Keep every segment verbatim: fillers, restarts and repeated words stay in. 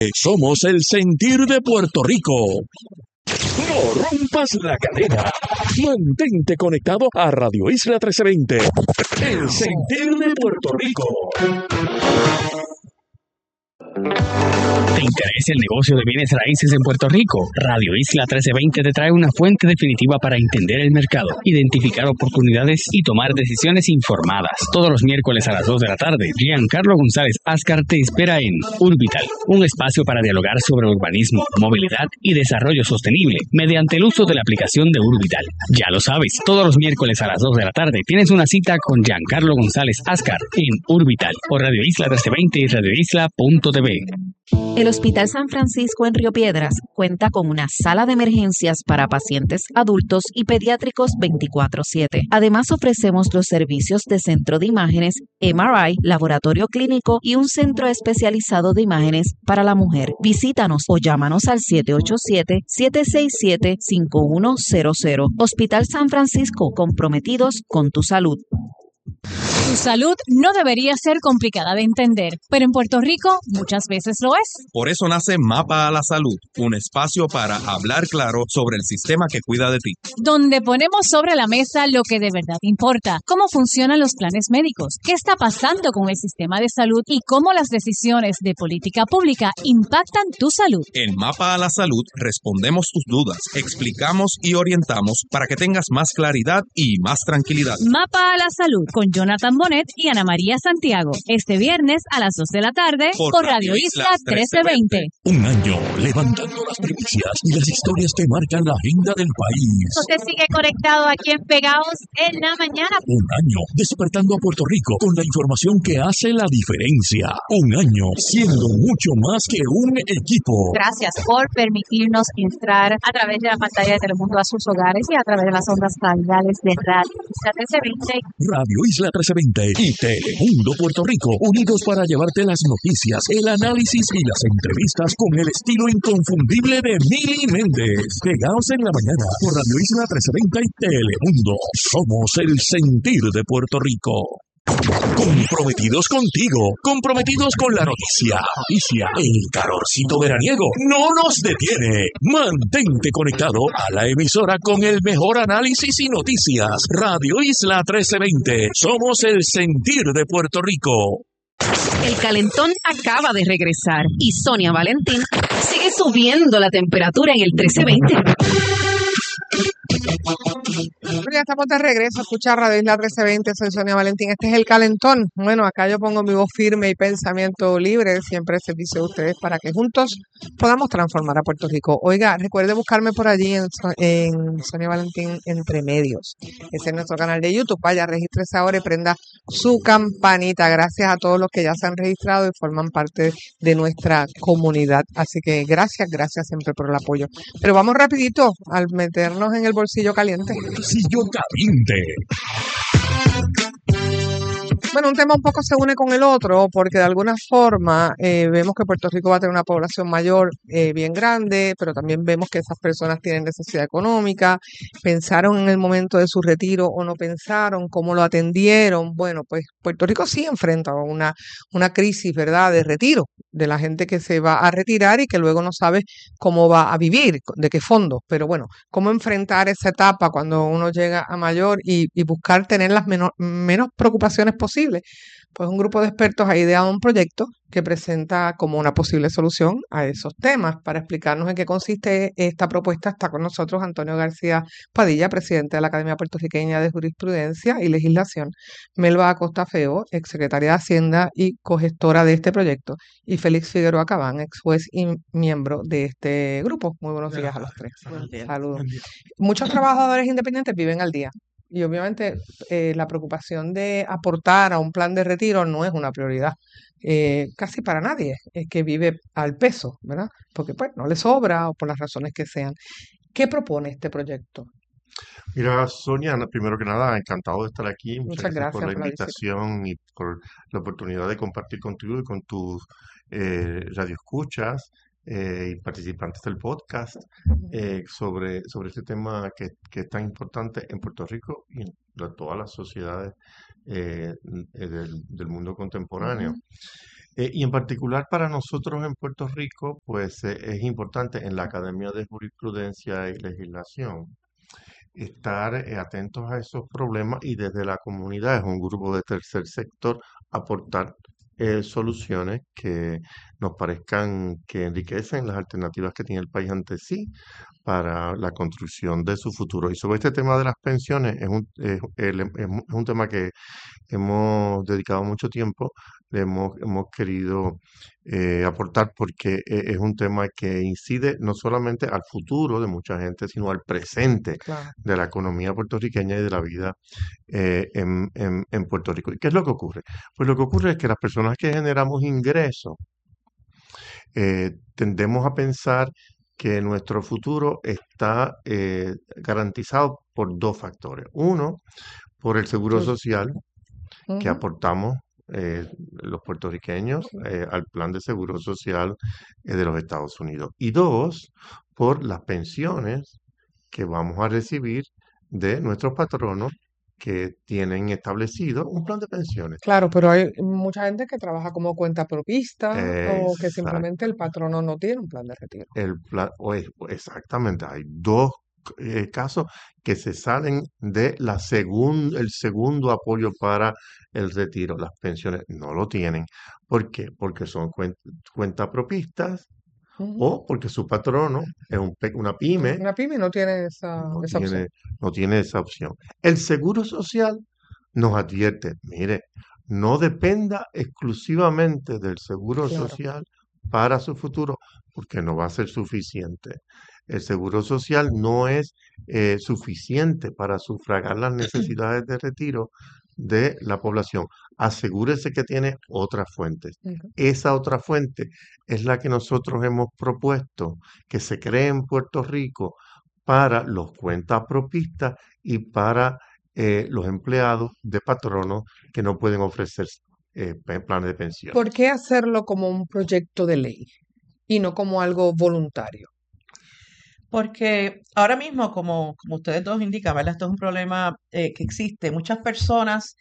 Somos el sentir de Puerto Rico. No rompas la cadena. Mantente conectado a Radio Isla trece veinte. El sentir de Puerto Rico. ¿Te interesa el negocio de bienes raíces en Puerto Rico? Radio Isla trece veinte te trae una fuente definitiva para entender el mercado, identificar oportunidades y tomar decisiones informadas. Todos los miércoles a las dos de la tarde, Giancarlo González Ascar te espera en Urbital, un espacio para dialogar sobre urbanismo, movilidad y desarrollo sostenible mediante el uso de la aplicación de Urbital. Ya lo sabes, todos los miércoles a las dos de la tarde tienes una cita con Giancarlo González Ascar en Urbital por Radio Isla trece veinte y radio isla punto t v. El Hospital San Francisco en Río Piedras cuenta con una sala de emergencias para pacientes adultos y pediátricos veinticuatro siete. Además, ofrecemos los servicios de centro de imágenes, M R I, laboratorio clínico y un centro especializado de imágenes para la mujer. Visítanos o llámanos al siete ocho siete, siete seis siete, cinco uno cero cero. Hospital San Francisco, comprometidos con tu salud. Tu salud no debería ser complicada de entender, pero en Puerto Rico muchas veces lo es. Por eso nace Mapa a la Salud, un espacio para hablar claro sobre el sistema que cuida de ti. Donde ponemos sobre la mesa lo que de verdad importa, cómo funcionan los planes médicos, qué está pasando con el sistema de salud y cómo las decisiones de política pública impactan tu salud. En Mapa a la Salud respondemos tus dudas, explicamos y orientamos para que tengas más claridad y más tranquilidad. Mapa a la Salud con Jonathan Bonet y Ana María Santiago, este viernes a las dos de la tarde por, por Radio Isla trece veinte. Un año levantando las primicias y las historias que marcan la agenda del país. Usted sigue conectado aquí en Pegaos en la mañana. Un año despertando a Puerto Rico con la información que hace la diferencia. Un año siendo mucho más que un equipo. Gracias por permitirnos entrar a través de la pantalla de Telemundo a sus hogares y a través de las ondas radiales de Radio Isla trece veinte. Radio Isla trece veinte y Telemundo Puerto Rico, unidos para llevarte las noticias, el análisis y las entrevistas con el estilo inconfundible de Mili Méndez. Pegaos en la mañana por Radio Isla trece veinte y Telemundo. Somos el sentir de Puerto Rico. Comprometidos contigo, comprometidos con la noticia. Noticia, el calorcito veraniego no nos detiene. Mantente conectado a la emisora con el mejor análisis y noticias. Radio Isla trece veinte. Somos el sentir de Puerto Rico. El calentón acaba de regresar y Sonia Valentín sigue subiendo la temperatura en el trece veinte. Ya estamos de regreso a escuchar Radio Isla trece veinte, soy Sonia Valentín. Este es el calentón. Bueno, acá yo pongo mi voz firme y pensamiento libre, siempre al servicio de ustedes para que juntos podamos transformar a Puerto Rico. Oiga, recuerde buscarme por allí en, en Sonia Valentín Entre Medios. Ese es nuestro canal de YouTube. Vaya, regístrese ahora y prenda su campanita. Gracias a todos los que ya se han registrado y forman parte de nuestra comunidad. Así que gracias, gracias siempre por el apoyo. Pero vamos rapidito al meternos en el bolsillo caliente. Bolsillo caliente. Bueno, un tema un poco se une con el otro porque de alguna forma eh, vemos que Puerto Rico va a tener una población mayor eh, bien grande, pero también vemos que esas personas tienen necesidad económica. ¿Pensaron en el momento de su retiro o no pensaron? ¿Cómo lo atendieron? Bueno, pues Puerto Rico sí enfrenta una, una crisis, ¿verdad?, de retiro, de la gente que se va a retirar y que luego no sabe cómo va a vivir, de qué fondos. Pero bueno, cómo enfrentar esa etapa cuando uno llega a mayor y, y buscar tener las menos, menos preocupaciones posibles. Pues un grupo de expertos ha ideado un proyecto que presenta como una posible solución a esos temas. Para explicarnos en qué consiste esta propuesta está con nosotros Antonio García Padilla, presidente de la Academia Puertorriqueña de Jurisprudencia y Legislación, Melba Acosta Feo, exsecretaria de Hacienda y cogestora de este proyecto, y Félix Figueroa Cabán, ex juez y miembro de este grupo. Muy buenos días a los tres. Saludos. Muchos trabajadores independientes viven al día. Y obviamente eh, la preocupación de aportar a un plan de retiro no es una prioridad eh, casi para nadie, es que vive al peso, ¿verdad? Porque pues no le sobra o por las razones que sean. ¿Qué propone este proyecto? Mira, Sonia, primero que nada, encantado de estar aquí. Muchas, Muchas gracias, gracias por la por la visita. invitación y por la oportunidad de compartir contigo y con tus eh, radioescuchas eh, y participantes del podcast eh, sobre, sobre este tema que, que es tan importante en Puerto Rico y en la- todas las sociedades eh, eh, del, del mundo contemporáneo. Ujú. Eh, y en particular para nosotros en Puerto Rico, pues eh, es importante en la Academia de Jurisprudencia y Legislación estar eh, atentos a esos problemas y desde la comunidad, es un grupo de tercer sector, aportar eh, soluciones que nos parezcan que enriquecen las alternativas que tiene el país ante sí para la construcción de su futuro. Y sobre este tema de las pensiones, es un, es, el- es un es un tema que hemos dedicado mucho tiempo, le hemos, hemos querido eh, aportar porque e- es un tema que incide no solamente al futuro de mucha gente, sino al presente Claro. de la economía puertorriqueña y de la vida eh, en, en- en Puerto Rico. ¿Y qué es lo que ocurre? Pues lo que ocurre es que las personas que generamos ingresos eh, tendemos a pensar que nuestro futuro está eh, garantizado por dos factores. Uno, por el seguro Sí. social que Ujú. aportamos eh, los puertorriqueños Sí. eh, al plan de seguro social eh, de los Estados Unidos. Y dos, por las pensiones que vamos a recibir de nuestros patronos que tienen establecido un plan de pensiones. Claro, pero hay mucha gente que trabaja como cuenta propista o que Exacto. simplemente el patrono no tiene un plan de retiro. El plan, o es- o exactamente, hay dos eh, casos que se salen de la segun- el segundo apoyo para el retiro. Las pensiones no lo tienen. ¿Por qué? Porque son cuen- cuentapropistas Ujú. o porque su patrono es un pe- una pyme, Una pyme no tiene esa, no esa opción. tiene, no tiene esa opción. El seguro social nos advierte, mire, no dependa exclusivamente del seguro Claro. social para su futuro, porque no va a ser suficiente. El seguro social no es eh, suficiente para sufragar las necesidades de retiro de la población. Asegúrese que tiene otras fuentes. Ujú. Esa otra fuente es la que nosotros hemos propuesto que se cree en Puerto Rico para los cuentapropistas y para eh, los empleados de patronos que no pueden ofrecer eh, pe- planes de pensión. ¿Por qué hacerlo como un proyecto de ley y no como algo voluntario? Porque ahora mismo, como, como ustedes dos indican, ¿verdad? Esto es un problema eh, que existe. Muchas personas,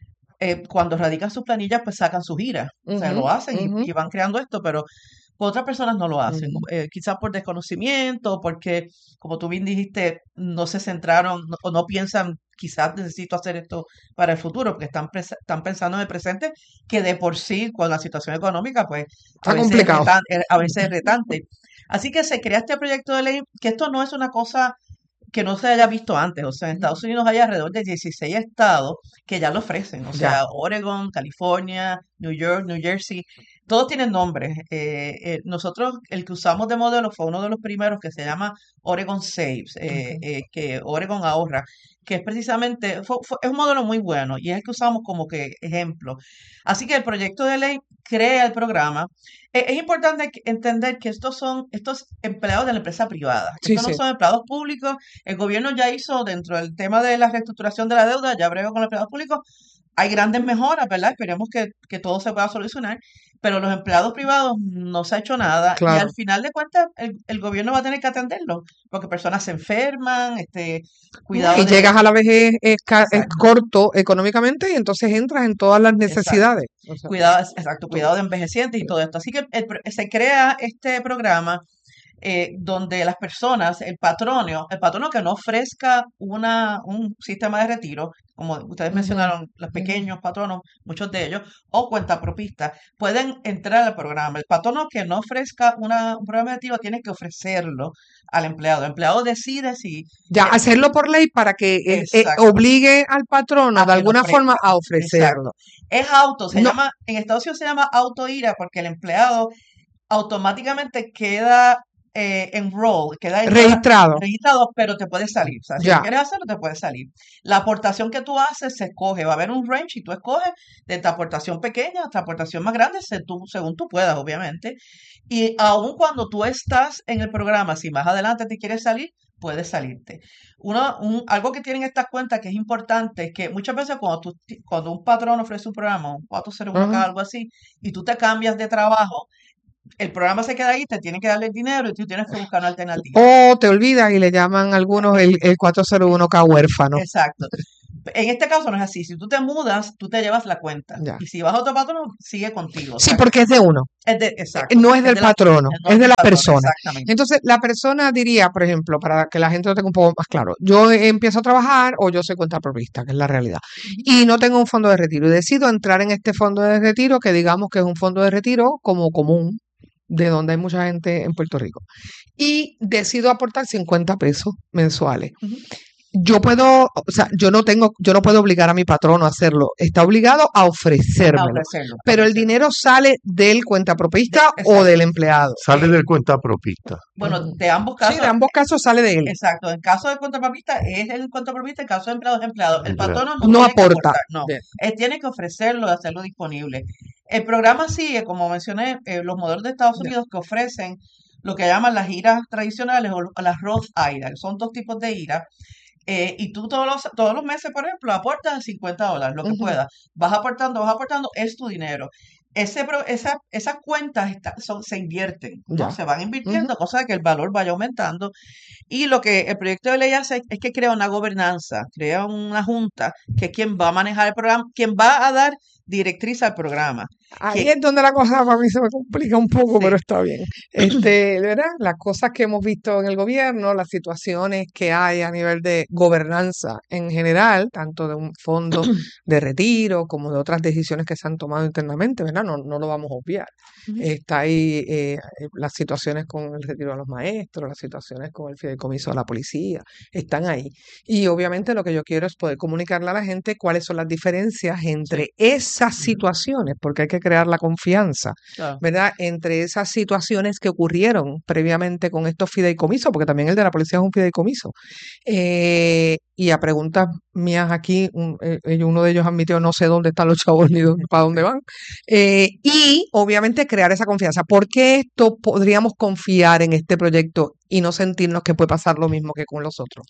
eh, cuando radican sus planillas, pues sacan sus giras. O sea, Ujú, lo hacen y, ujú, y van creando esto, pero otras personas no lo hacen. ujú. Eh, quizás por desconocimiento, porque, como tú bien dijiste, no se centraron no- o no piensan, quizás necesito hacer esto para el futuro, porque están, pres- están pensando en el presente, que de por sí, con la situación económica, pues a Está veces es complicado. retan- eh, a veces es retante. Así que se crea este proyecto de ley, que esto no es una cosa que no se haya visto antes. O sea, en Ujú. Estados Unidos hay alrededor de dieciséis estados que ya lo ofrecen. O Ya. sea, Oregon, California, New York, New Jersey, todos tienen nombres. Eh, eh, nosotros, el que usamos de modelo fue uno de los primeros que se llama Oregon Saves, eh, Ok. eh, que Oregon ahorra, que es precisamente, fue- fue- es un modelo muy bueno y es el que usamos como que ejemplo. Así que el proyecto de ley crea el programa. Eh, es importante que- entender que estos son estos empleados de la empresa privada. Sí, Estos no sí. son empleados públicos. El gobierno ya hizo dentro del tema de la reestructuración de la deuda, ya breve con los empleados públicos. Hay grandes mejoras, ¿verdad? Esperemos que, que todo se pueda solucionar, pero los empleados privados no se ha hecho nada y Claro. al final de cuentas el, el gobierno va a tener que atenderlo, porque personas se enferman, este, No, cuidado y de... llegas a la vejez, es, ca- es Exacto, corto económicamente y entonces entras en todas las exacto. necesidades. O sea, Cuidado, exacto, todo. cuidado de envejecientes y todo esto. Así que el pro- se crea este programa eh, donde las personas, el patrono, el patrono que no ofrezca una, un sistema de retiro, como ustedes Ujú, mencionaron, los ujú. pequeños patronos, muchos de ellos, o cuentapropistas, pueden entrar al programa. El patrono que no ofrezca una, un programa de retiro tiene que ofrecerlo al empleado. El empleado decide si, Ya, eh, hacerlo por ley para que eh, eh, exacto, obligue al patrono a de que lo alguna forma ofrezca. a Exacto. ofrecerlo. Es auto, se No, llama, en Estados Unidos se llama autoira porque el empleado automáticamente queda eh, enrolled, queda en todas las- registrado. registrado, pero te puedes salir. O sea, si lo Ya. quieres hacer, te puedes salir. La aportación que tú haces se escoge. Va a haber un range y tú escoges desde aportación pequeña hasta aportación más grande, se- tú- según tú puedas, obviamente. Y aun cuando tú estás en el programa, si más adelante te quieres salir, puedes salirte. Uno, un, algo que tienen estas cuentas que es importante es que muchas veces cuando, tú, ti- cuando un patrón ofrece un programa, un cuatro cero uno K, Ajá. algo así, y tú te cambias de trabajo, el programa se queda ahí, te tiene que darle el dinero y tú tienes que buscar una alternativa. O te olvidas y le llaman algunos el, el cuatro cero uno K huérfano. Exacto. En este caso no es así. Si tú te mudas, tú te llevas la cuenta. Ya. Y si vas a otro patrono, sigue contigo. O Sí, sea, porque es de uno. es de, exacto. No es del de la, patrono, no es de del la patrono, persona. exactamente. Entonces, la persona diría, por ejemplo, para que la gente lo tenga un poco más claro, yo empiezo a trabajar o yo soy cuentapropista, que es la realidad, y no tengo un fondo de retiro y decido entrar en este fondo de retiro, que digamos que es un fondo de retiro como común, de donde hay mucha gente en Puerto Rico, y decido aportar cincuenta pesos mensuales. Ujú. Yo puedo, o sea, yo no tengo, yo no puedo obligar a mi patrono a hacerlo. Está obligado a A ofrecérmelo. ofrecerlo, a Pero el ofrecerlo. dinero sale del De, cuentapropista o exacto. del empleado. Sale Eh, del cuentapropista. bueno, Ujú. de ambos Sí, de casos, ambos casos sale de él. exacto. En caso de contrapropista es el contrapropista, en caso de empleado es empleado. El Empleado. patrono no No tiene que aporta. aportar, no. Bien. Él tiene que ofrecerlo y hacerlo disponible. El programa sigue, como mencioné, eh, los modelos de Estados Ya. Unidos que ofrecen lo que llaman las iras tradicionales o las Roth I R A, que son dos tipos de I R A. Eh, y tú todos los, todos los meses, por ejemplo, aportas cincuenta dólares, lo que Ujú. puedas. Vas aportando, vas aportando, es tu dinero. Ese, pro- esa, esas cuentas está- son, se invierten, ¿no? Ya. Se van Ujú. invirtiendo, cosa de que el valor vaya aumentando. Y lo que el proyecto de ley hace es que crea una gobernanza, crea una junta, que es quien va a manejar el programa, quien va a dar directriz al programa. Ahí Que, es donde la cosa para mí se me complica un poco, pero sí, está bien. Este, ¿verdad? Las cosas que hemos visto en el gobierno, las situaciones que hay a nivel de gobernanza en general, tanto de un fondo de retiro como de otras decisiones que se han tomado internamente, ¿verdad? No, no lo vamos a obviar. ujú, Está ahí eh, eh, las situaciones con el retiro de los maestros, las situaciones con el fideicomiso de la policía, están ahí. Y obviamente lo que yo quiero es poder comunicarle a la gente cuáles son las diferencias sí, entre esas ujú, situaciones, porque hay que crear la confianza, claro, ¿verdad? Entre esas situaciones que ocurrieron previamente con estos fideicomisos, porque también el de la policía es un fideicomiso. Eh, y a preguntas mías aquí, un- eh, ellos- uno de ellos admitió no sé dónde están los chavos ni dónde, para dónde van. Eh, y obviamente crear esa confianza. ¿Por qué esto podríamos confiar en este proyecto y no sentirnos que puede pasar lo mismo que con los otros?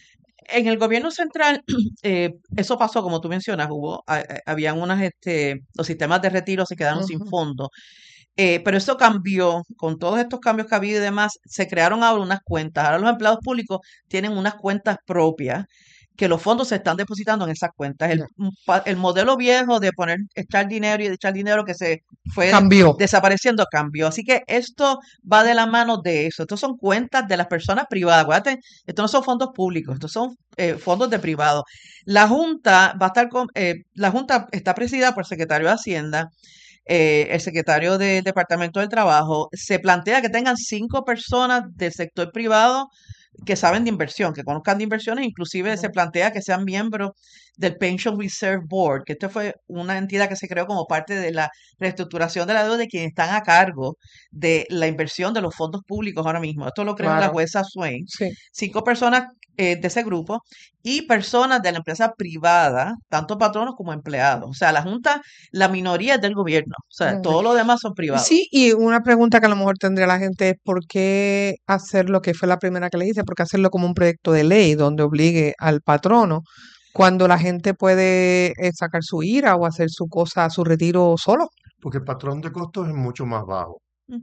En el gobierno central, eh, eso pasó, como tú mencionas, hubo, ha- ha- habían unas, este, los sistemas de retiro se quedaron sin Ujú. fondo. Eh, pero eso cambió, con todos estos cambios que ha habido y demás, se crearon ahora unas cuentas. Ahora los empleados públicos tienen unas cuentas propias que los fondos se están depositando en esas cuentas. El, Ya. un pa- el modelo viejo de poner, echar dinero y echar dinero que se fue Cambió. desapareciendo cambió. Así que esto va de la mano de eso. Estos son cuentas de las personas privadas. Acuérdate, estos no son fondos públicos, estos son eh, fondos de privados. La Junta va a estar con, eh, la Junta está presidida por el secretario de Hacienda, eh, el secretario del Departamento del Trabajo. Se plantea que tengan cinco personas del sector privado que saben de inversión, que conozcan de inversiones, inclusive se Ujú. plantea que sean miembros del Pension Reserve Board, que esto fue una entidad que se creó como parte de la reestructuración de la deuda de quienes están a cargo de la inversión de los fondos públicos ahora mismo. Esto lo creó la Claro. jueza Swain. Sí. Cinco personas eh, de ese grupo y personas de la empresa privada, tanto patronos como empleados. O sea, la Junta, la minoría es del gobierno. O sea, Ok. todo lo demás son privados. Sí, y una pregunta que a lo mejor tendría la gente es ¿por qué hacerlo, que fue la primera que le hice, por qué hacerlo como un proyecto de ley donde obligue al patrono cuando la gente puede eh, sacar su ira o hacer su cosa, su retiro solo? Porque el patrón de costos es mucho más bajo Mm,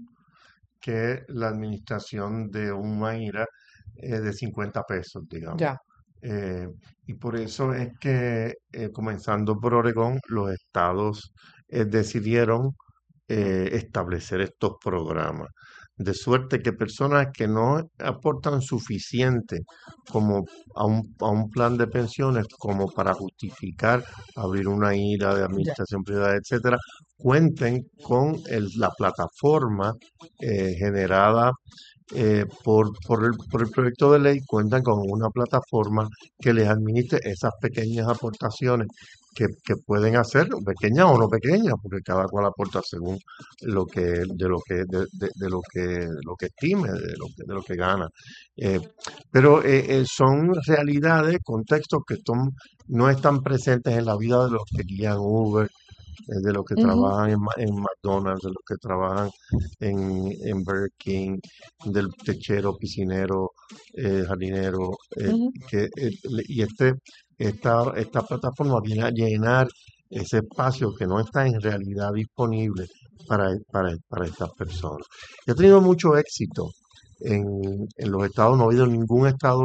que la administración de una I R A eh, de cincuenta pesos, digamos. Ya. Eh, y por eso es que, eh, comenzando por Oregón, los estados eh, decidieron eh, establecer estos programas. De suerte que personas que no aportan suficiente como a un, a un plan de pensiones como para justificar abrir una I R A de Ya. administración privada, etcétera, cuenten con el- la plataforma eh, generada eh, por, por el, por el proyecto de ley, cuentan con una plataforma que les administre esas pequeñas aportaciones que, que pueden hacer, pequeñas o no pequeñas, porque cada cual aporta según lo que, de lo que, de, de- de lo que, de lo que estime, de lo que, de lo que gana. Eh, pero eh, eh, son realidades, contextos que son, no están presentes en la vida de los que guían Uber, eh, de los que Ujú. trabajan en, Ma- en McDonald's, de los que trabajan en, en Burger King, del techero, piscinero, eh, jardinero, eh, Ujú. que, eh, le- y este, esta, esta plataforma viene a llenar ese espacio que no está en realidad disponible para, para, para estas personas. Y ha tenido mucho éxito en, en los estados, no ha habido ningún estado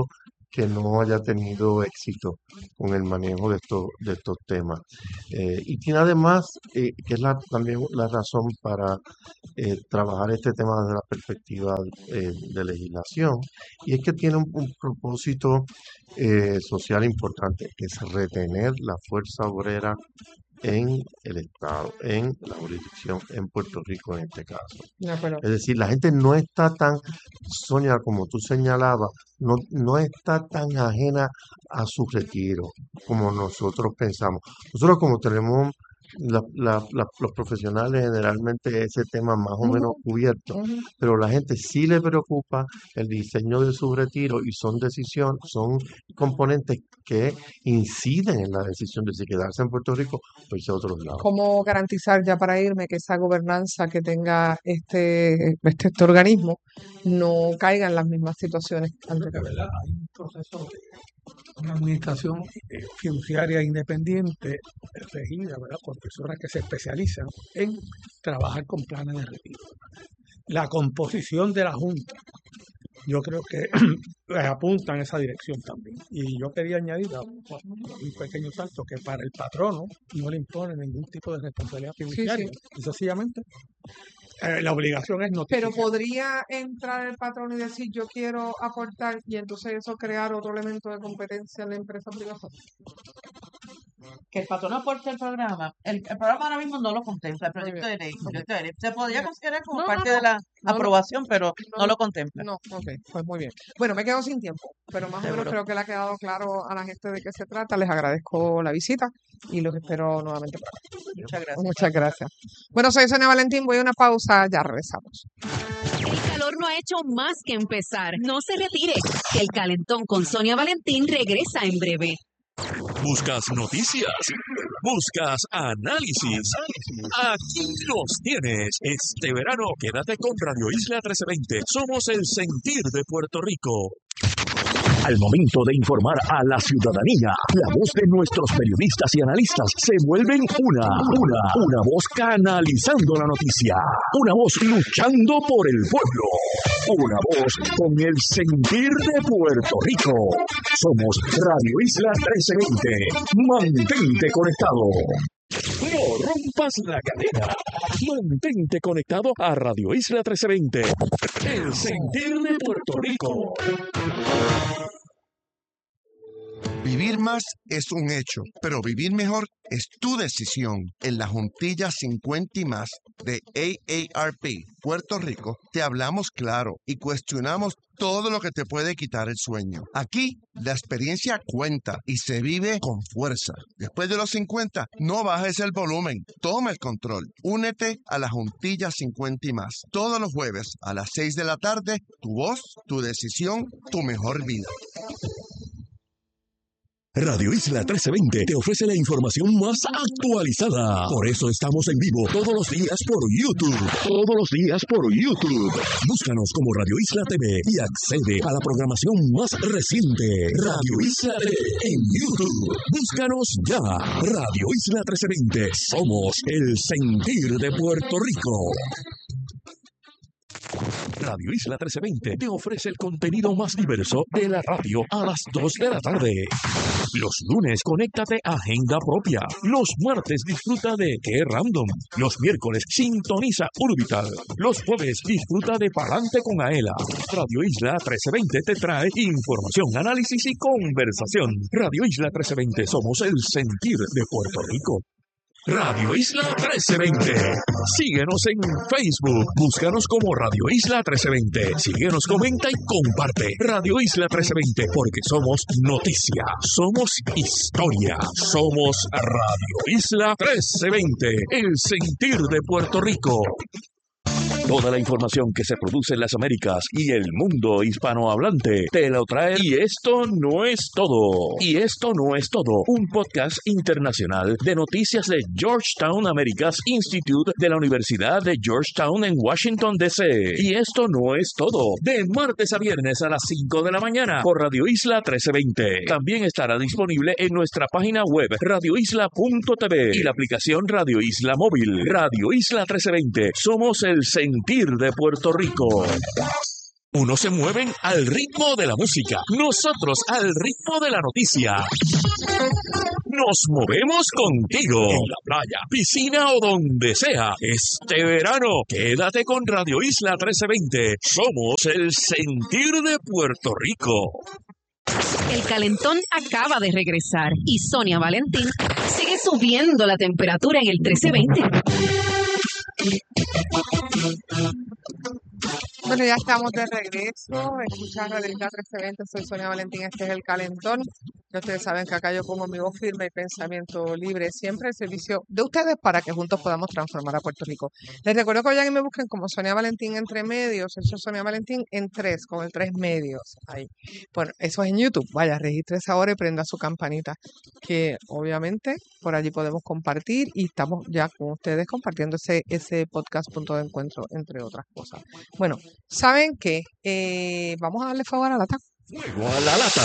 que no haya tenido éxito con el manejo de estos, de estos temas. Eh, y tiene además, eh, que es la, también la razón para eh, trabajar este tema desde la perspectiva eh, de legislación, y es que tiene un, un propósito eh, social importante, que es retener la fuerza obrera en el Estado, en la jurisdicción, en Puerto Rico en este caso. No, pero Es decir, la gente no está tan, Sonia, como tú señalabas, no, no está tan ajena a su retiro como nosotros pensamos. Nosotros como tenemos la- la- la- los profesionales generalmente ese tema más o menos Ujú, cubierto, ujú. pero la gente sí le preocupa el diseño de su retiro y son decisiones, son componentes que inciden en la decisión de si quedarse en Puerto Rico o irse a otros lados. ¿Cómo garantizar ya para irme que esa gobernanza que tenga este, este, este organismo no caiga en las mismas situaciones Creo que, anteriores? ¿verdad? Hay un proceso de una administración eh, fiduciaria independiente, eh, regida, ¿verdad? Por personas que se especializan en trabajar con planes de retiro. La composición de la Junta, yo creo que eh, apunta en esa dirección también. Y yo quería añadir a- a un pequeño salto que para el patrono no le impone ningún tipo de responsabilidad Sí, sí. fiduciaria. Y sencillamente eh, la obligación es Pero notificar. podría entrar el patrón y decir yo quiero aportar y entonces eso crear otro elemento de competencia en la empresa privada. Que el patrón aporte el programa. El, el programa ahora mismo no lo contempla, el Muy proyecto bien, de ley. el ok. proyecto de ley. Se podría Mira. considerar como No, no, parte de no, la no lo, aprobación, pero no no lo lo, contempla. no, ok, pues muy bien. Bueno, me quedo sin tiempo, pero más o menos Seguro. creo que le ha quedado claro a la gente de qué se trata. Les agradezco la visita y los espero nuevamente por acá. Muchas gracias. Muchas gracias. Bueno, soy Sonia Valentín, voy a una pausa, ya regresamos. El calor no ha hecho más que empezar. No se retire, que el calentón con Sonia Valentín regresa en breve. Buscas noticias, buscas análisis. Aquí los tienes. Este verano quédate con Radio Isla trece veinte. Somos el sentir de Puerto Rico. Al momento de informar a la ciudadanía, la voz de nuestros periodistas y analistas se vuelven una, una, una voz canalizando la noticia, una voz luchando por el pueblo, una voz con el sentir de Puerto Rico. Somos Radio Isla trece veinte. Mantente conectado. No rompas la cadena. Mantente conectado a Radio Isla trece veinte. El sentir de Puerto Rico. Vivir más es un hecho, pero vivir mejor es tu decisión. En la Juntilla cincuenta y más de A A R P Puerto Rico, te hablamos claro y cuestionamos todo lo que te puede quitar el sueño. Aquí, la experiencia cuenta y se vive con fuerza. Después de los cincuenta, no bajes el volumen. Toma el control. Únete a la Juntilla cincuenta y más. Todos los jueves a las seis de la tarde, tu voz, tu decisión, tu mejor vida. Radio Isla trece veinte te ofrece la información más actualizada. Por eso estamos en vivo todos los días por YouTube. Todos los días por YouTube. Búscanos como Radio Isla T V y accede a la programación más reciente. Radio Isla T V en YouTube. Búscanos ya. Radio Isla trece veinte. Somos el sentir de Puerto Rico. Radio Isla trece veinte te ofrece el contenido más diverso de la radio a las dos de la tarde. Los lunes, conéctate a Agenda Propia. Los martes, disfruta de Qué Random. Los miércoles, sintoniza Urbital. Los jueves, disfruta de Palante con Aela. Radio Isla trece veinte te trae información, análisis y conversación. Radio Isla trece veinte, somos el sentir de Puerto Rico. Radio Isla trece veinte. Síguenos en Facebook. Búscanos como Radio Isla trece veinte. Síguenos, comenta y comparte. Radio Isla trece veinte, porque somos noticia, somos historia, somos Radio Isla trece veinte, el sentir de Puerto Rico. Toda la información que se produce en las Américas y el mundo hispanohablante te lo trae. Y esto no es todo. Y esto no es todo. Un podcast internacional de noticias de Georgetown Americas Institute de la Universidad de Georgetown en Washington, D C Y esto no es todo. De martes a viernes a las cinco de la mañana por Radio Isla trece veinte. También estará disponible en nuestra página web radio isla punto t v y la aplicación Radio Isla Móvil. Radio Isla trece veinte. Somos el sentir de Puerto Rico. Unos se mueven al ritmo de la música, nosotros al ritmo de la noticia. Nos movemos contigo en la playa, piscina o donde sea. Este verano, quédate con Radio Isla trece veinte. Somos el sentir de Puerto Rico. El calentón acaba de regresar y Sonia Valentín sigue subiendo la temperatura en el trece veinte. Bueno, ya estamos de regreso. Escuchar Radio Isla trece veinte. Soy Sonia Valentín. Este es el calentón. Ya ustedes saben que acá yo pongo mi voz firme y pensamiento libre, siempre al servicio de ustedes para que juntos podamos transformar a Puerto Rico. Les recuerdo que vayan y me busquen como Sonia Valentín entre medios. Eso es Sonia Valentín en tres, con el tres medios. Ahí. Bueno, eso es en YouTube. Vaya, regístrese ahora y prenda su campanita, que obviamente por allí podemos compartir y estamos ya con ustedes compartiendo ese, ese podcast punto de encuentro, entre otras cosas. Bueno, ¿saben qué? Eh, vamos a darle fuego a la lata. Fuego a la lata.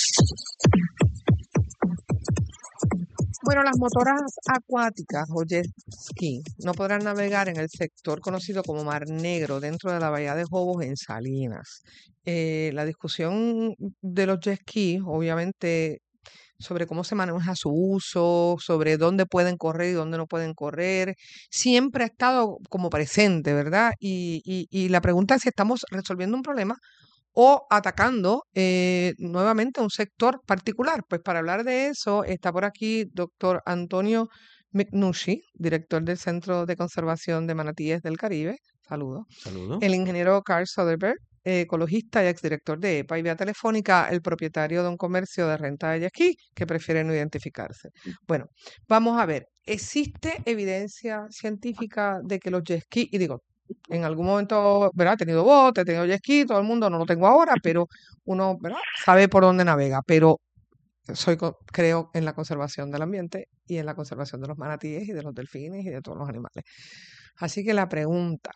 Bueno, las motoras acuáticas o jet ski no podrán navegar en el sector conocido como Mar Negro dentro de la bahía de Jobos en Salinas. Eh, la discusión de los jet ski, obviamente, sobre cómo se maneja su uso, sobre dónde pueden correr y dónde no pueden correr, siempre ha estado como presente, ¿verdad? Y, y, y la pregunta es si estamos resolviendo un problema o atacando eh, nuevamente a un sector particular. Pues para hablar de eso está por aquí doctor Antonio McNushy, director del Centro de Conservación de Manatíes del Caribe. Saludos. Saludos. El ingeniero Carl Soderberg, eh, ecologista y exdirector de E P A, y vía telefónica el propietario de un comercio de renta de jet ski que prefiere no identificarse. Bueno, vamos a ver. ¿Existe evidencia científica de que los jet ski, y digo, en algún momento, ¿verdad? He tenido bote, he tenido jet ski, todo el mundo no lo tengo ahora, pero uno, ¿verdad? Sabe por dónde navega, pero soy creo en la conservación del ambiente y en la conservación de los manatíes y de los delfines y de todos los animales. Así que la pregunta,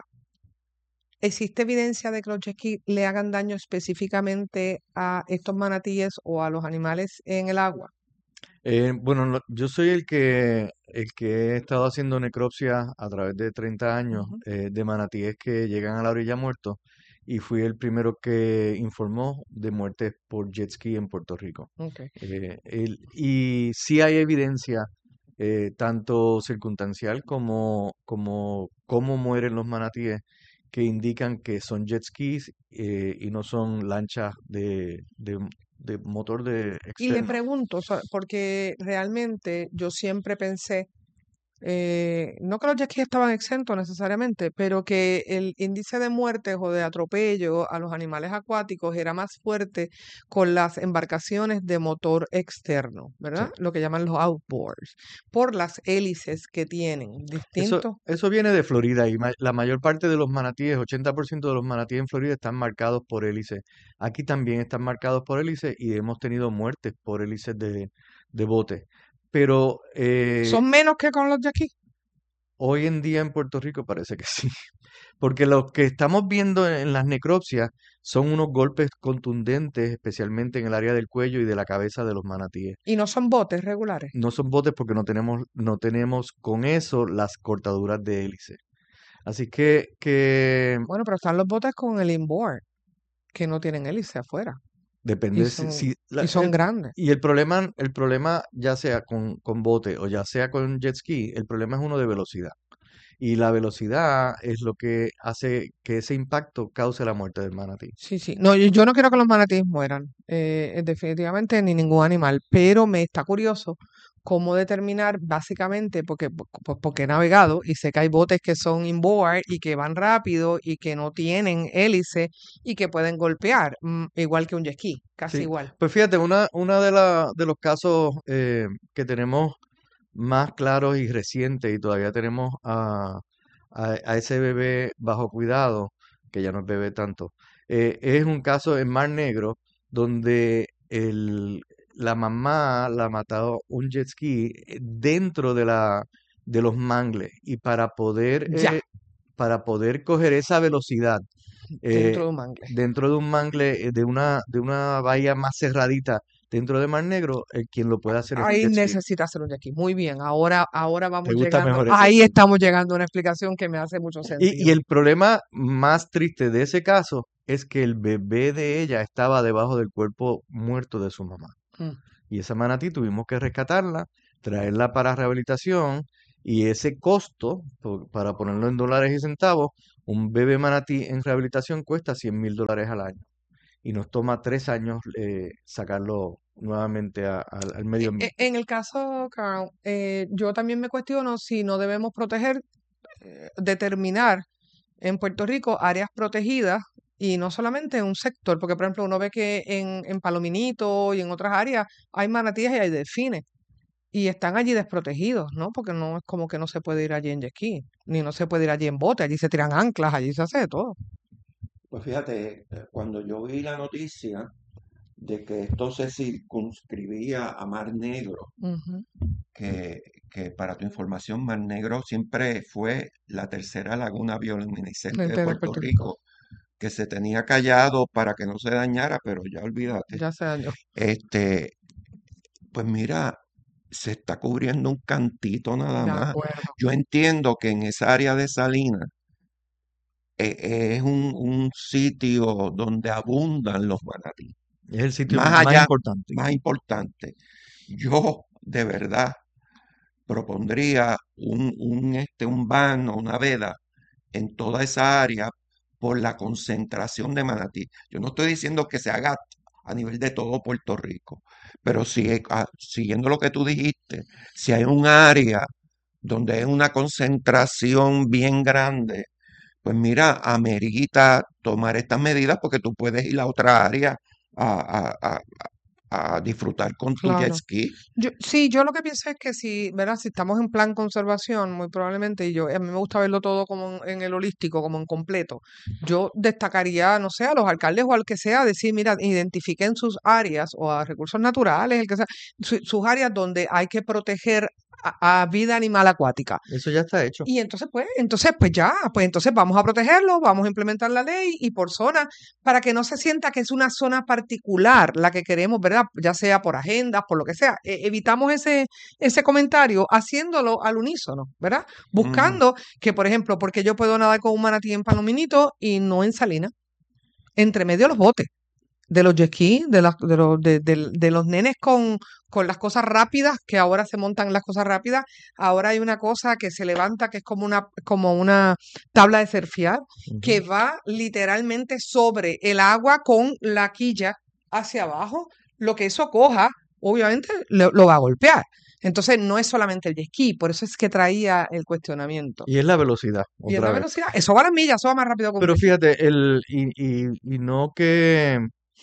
¿existe evidencia de que los jet ski le hagan daño específicamente a estos manatíes o a los animales en el agua? Eh, bueno, no- yo soy el que, el que he estado haciendo necropsia a través de treinta años Ujú. eh, de manatíes que llegan a la orilla muertos y fui el primero que informó de muertes por jet ski en Puerto Rico. Ok. Eh, el- y sí hay evidencia, eh, tanto circunstancial como, como cómo mueren los manatíes, que indican que son jet skis eh, y no son lanchas de, de, de motor de Y le externo. pregunto, o sea, porque realmente yo siempre pensé, eh, no que los jet ski estaban exentos necesariamente, pero que el índice de muertes o de atropello a los animales acuáticos era más fuerte con las embarcaciones de motor externo, Sí. ¿verdad? Lo que llaman los outboards, por las hélices que tienen, Eso, distinto. eso viene de Florida y ma- la mayor parte de los manatíes, ochenta por ciento de los manatíes en Florida están marcados por hélices. Aquí también están marcados por hélices y hemos tenido muertes por hélices de, de bote. Pero eh, ¿Son menos que con los jet ski? hoy en día en Puerto Rico parece que sí. Porque lo que estamos viendo en las necropsias son unos golpes contundentes, especialmente en el área del cuello y de la cabeza de los manatíes. Y no son botes regulares. No son botes porque no tenemos, no tenemos con eso las cortaduras de hélice. Así que, que Bueno, pero están los botes con el inboard, que no tienen hélice afuera. depende Y de si, son, si la- y son el- grandes. y el problema, el problema ya sea con, con bote o ya sea con jet ski, el problema es uno de velocidad. Y la velocidad es lo que hace que ese impacto cause la muerte del manatí. Sí, sí. No, yo, yo no quiero que los manatíes mueran, eh, eh, definitivamente ni ningún animal, pero me está curioso cómo determinar básicamente, porque, po- po- porque he navegado y sé que hay botes que son inboard y que van rápido y que no tienen hélice y que pueden golpear, mm, igual que un jet ski, casi Sí, igual. pues fíjate, una, una de, la, de los casos eh, que tenemos más claros y recientes y todavía tenemos a, a, a ese bebé bajo cuidado, que ya no es bebé tanto, eh, es un caso en Mar Negro donde el, la mamá la ha matado un jet ski eh, dentro de la, de los mangles y para poder, Ya, eh, para poder coger esa velocidad eh, dentro de un mangle. dentro de un mangle, eh, de una, de una bahía más cerradita dentro de Mar Negro, el quien lo puede hacer es un Ahí jet ski. necesita hacer un jet ski. Muy bien, ahora, ahora ¿Te vamos gusta llegando, mejor eso? ahí estamos llegando a una explicación que me hace mucho Y, y sentido. el problema más triste de ese caso es que el bebé de ella estaba debajo del cuerpo muerto de su mamá. Mm. Y esa manatí tuvimos que rescatarla, traerla para rehabilitación y ese costo, po- para ponerlo en dólares y centavos, un bebé manatí en rehabilitación cuesta cien mil dólares al año y nos toma tres años eh, sacarlo nuevamente a- al al medio E- ambiente. En el caso, Carl, eh, yo también me cuestiono si no debemos proteger, eh, determinar en Puerto Rico áreas protegidas y no solamente un sector, porque por ejemplo uno ve que en, en Palominito y en otras áreas hay manatíes y hay delfines y están allí desprotegidos, ¿no? Porque no es como que no se puede ir allí en jet ski, ni no se puede ir allí en bote, allí se tiran anclas, allí se hace de todo. Pues fíjate, eh, cuando yo vi la noticia de que esto se circunscribía a Mar Negro, Ujú. que, que para tu información, Mar Negro siempre fue la tercera laguna bioluminiscente de Gente de Puerto Puerto Rico, Rico, que se tenía callado para que no se dañara, pero ya olvídate. ya se dañó. Este, pues mira, se está cubriendo un cantito nada De más. acuerdo. Yo entiendo que en esa área de Salinas eh, es un, un sitio donde abundan los manatíes. Es el sitio Más más allá, importante. más importante, yo de verdad propondría un, un, este, un ban o una veda en toda esa área por la concentración de manatí. Yo no estoy diciendo que se haga a nivel de todo Puerto Rico, pero si, ah, siguiendo lo que tú dijiste, si hay un área donde hay una concentración bien grande, pues mira, amerita tomar estas medidas porque tú puedes ir a otra área a, a- a- a disfrutar con tu jet Claro. ski. Yo, sí, yo lo que pienso es que si, ¿verdad? Si estamos en plan conservación, muy probablemente, y yo, a mí me gusta verlo todo como en, en el holístico, como en completo, yo destacaría, no sé, a los alcaldes o al que sea, decir, mira, identifiquen sus áreas o a recursos naturales, el que sea, su- sus áreas donde hay que proteger a, a vida animal acuática. Eso ya está hecho. Y entonces, pues, entonces, pues ya, pues entonces vamos a protegerlo, vamos a implementar la ley y por zona, para que no se sienta que es una zona particular la que queremos, ¿verdad? Ya sea por agendas, por lo que sea. E- evitamos ese, ese comentario haciéndolo al unísono, ¿verdad? Ujú. Buscando que, por ejemplo, porque yo puedo nadar con un manatí en Palominito y no en Salinas, entre medio de los botes de los jet ski, de, las- de, los, de, de- de los nenes con, con las cosas rápidas, que ahora se montan las cosas rápidas. Ahora hay una cosa que se levanta que es como una, como una tabla de surfear, que Ujú. va literalmente sobre el agua con la quilla hacia abajo. Lo que eso coja, obviamente lo, lo va a golpear. Entonces no es solamente el jet ski, por eso es que traía el cuestionamiento. Y es la velocidad, Y es otra la vez. velocidad, eso va a las millas, eso va más rápido que un Pero jet ski. fíjate, el, y, y, y no que,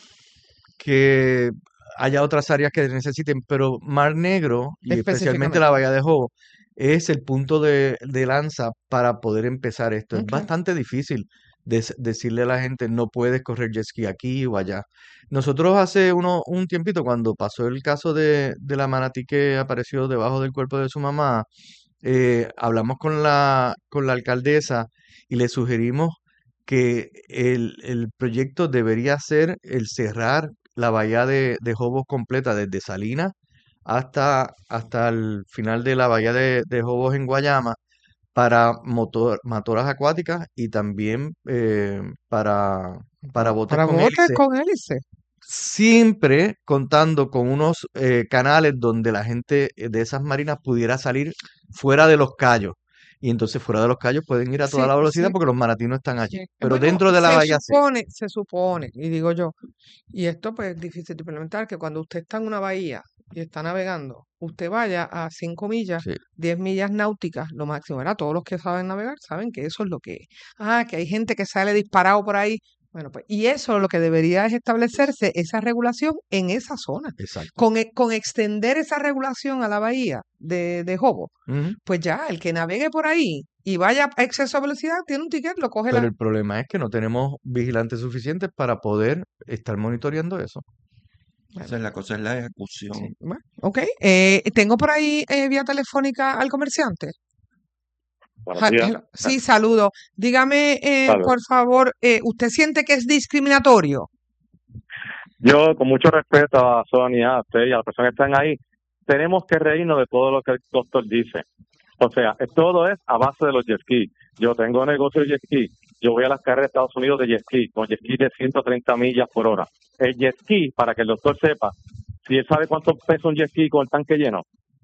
que haya otras áreas que necesiten, pero Mar Negro y especialmente la Específicamente. Bahía de Jobo es el punto de, de lanza para poder empezar esto. Es Ok. bastante difícil des- decirle a la gente no puedes correr jet ski aquí o allá. Nosotros hace uno, un tiempito, cuando pasó el caso de, de la manatí que apareció debajo del cuerpo de su mamá, eh, hablamos con la, con la alcaldesa y le sugerimos que el, el proyecto debería ser el cerrar la bahía de, de Jobos completa desde Salinas hasta, hasta el final de la bahía de, de Jobos en Guayama para motor, motoras acuáticas y también eh, para, para botes Para con botes hélice, con hélice. siempre contando con unos eh, canales donde la gente eh, de esas marinas pudiera salir fuera de los cayos. Y entonces fuera de los cayos pueden ir a toda Sí, la velocidad sí, porque los manatí no están allí. sí. Pero Bueno, dentro de la se bahía sí. supone, se supone, y digo yo, y esto pues es difícil de implementar, que cuando usted está en una bahía y está navegando, usted vaya a cinco millas, Sí. diez millas náuticas, lo máximo, ¿verdad? Todos los que saben navegar saben que eso es lo que es. Ah, que hay gente que sale disparado por ahí. Bueno, pues, y eso lo que debería es establecerse esa regulación en esa zona. Exacto. Con, e- con extender esa regulación a la bahía de, de Jobo, Ujú. pues ya, el que navegue por ahí y vaya a exceso de velocidad, tiene un ticket, lo coge Pero la... el problema es que no tenemos vigilantes suficientes para poder estar monitoreando eso. Esa es la cosa, es la ejecución. Sí, bueno, ok. Eh, tengo por ahí eh, vía telefónica al comerciante. Buenos Ja- días. hello. Sí, saludo. Dígame, eh, Saludos. por favor, eh, ¿usted siente que es discriminatorio? Yo, con mucho respeto a Sonia, a usted y a las personas que están ahí, tenemos que reírnos de todo lo que el doctor dice. O sea, eh, todo es a base de los jet ski. Yo tengo negocio de jet ski yo voy a las carreras de Estados Unidos de jet ski, con jet ski de ciento treinta millas por hora. El jet ski, para que el doctor sepa, si él sabe cuánto pesa un jet ski con el tanque lleno,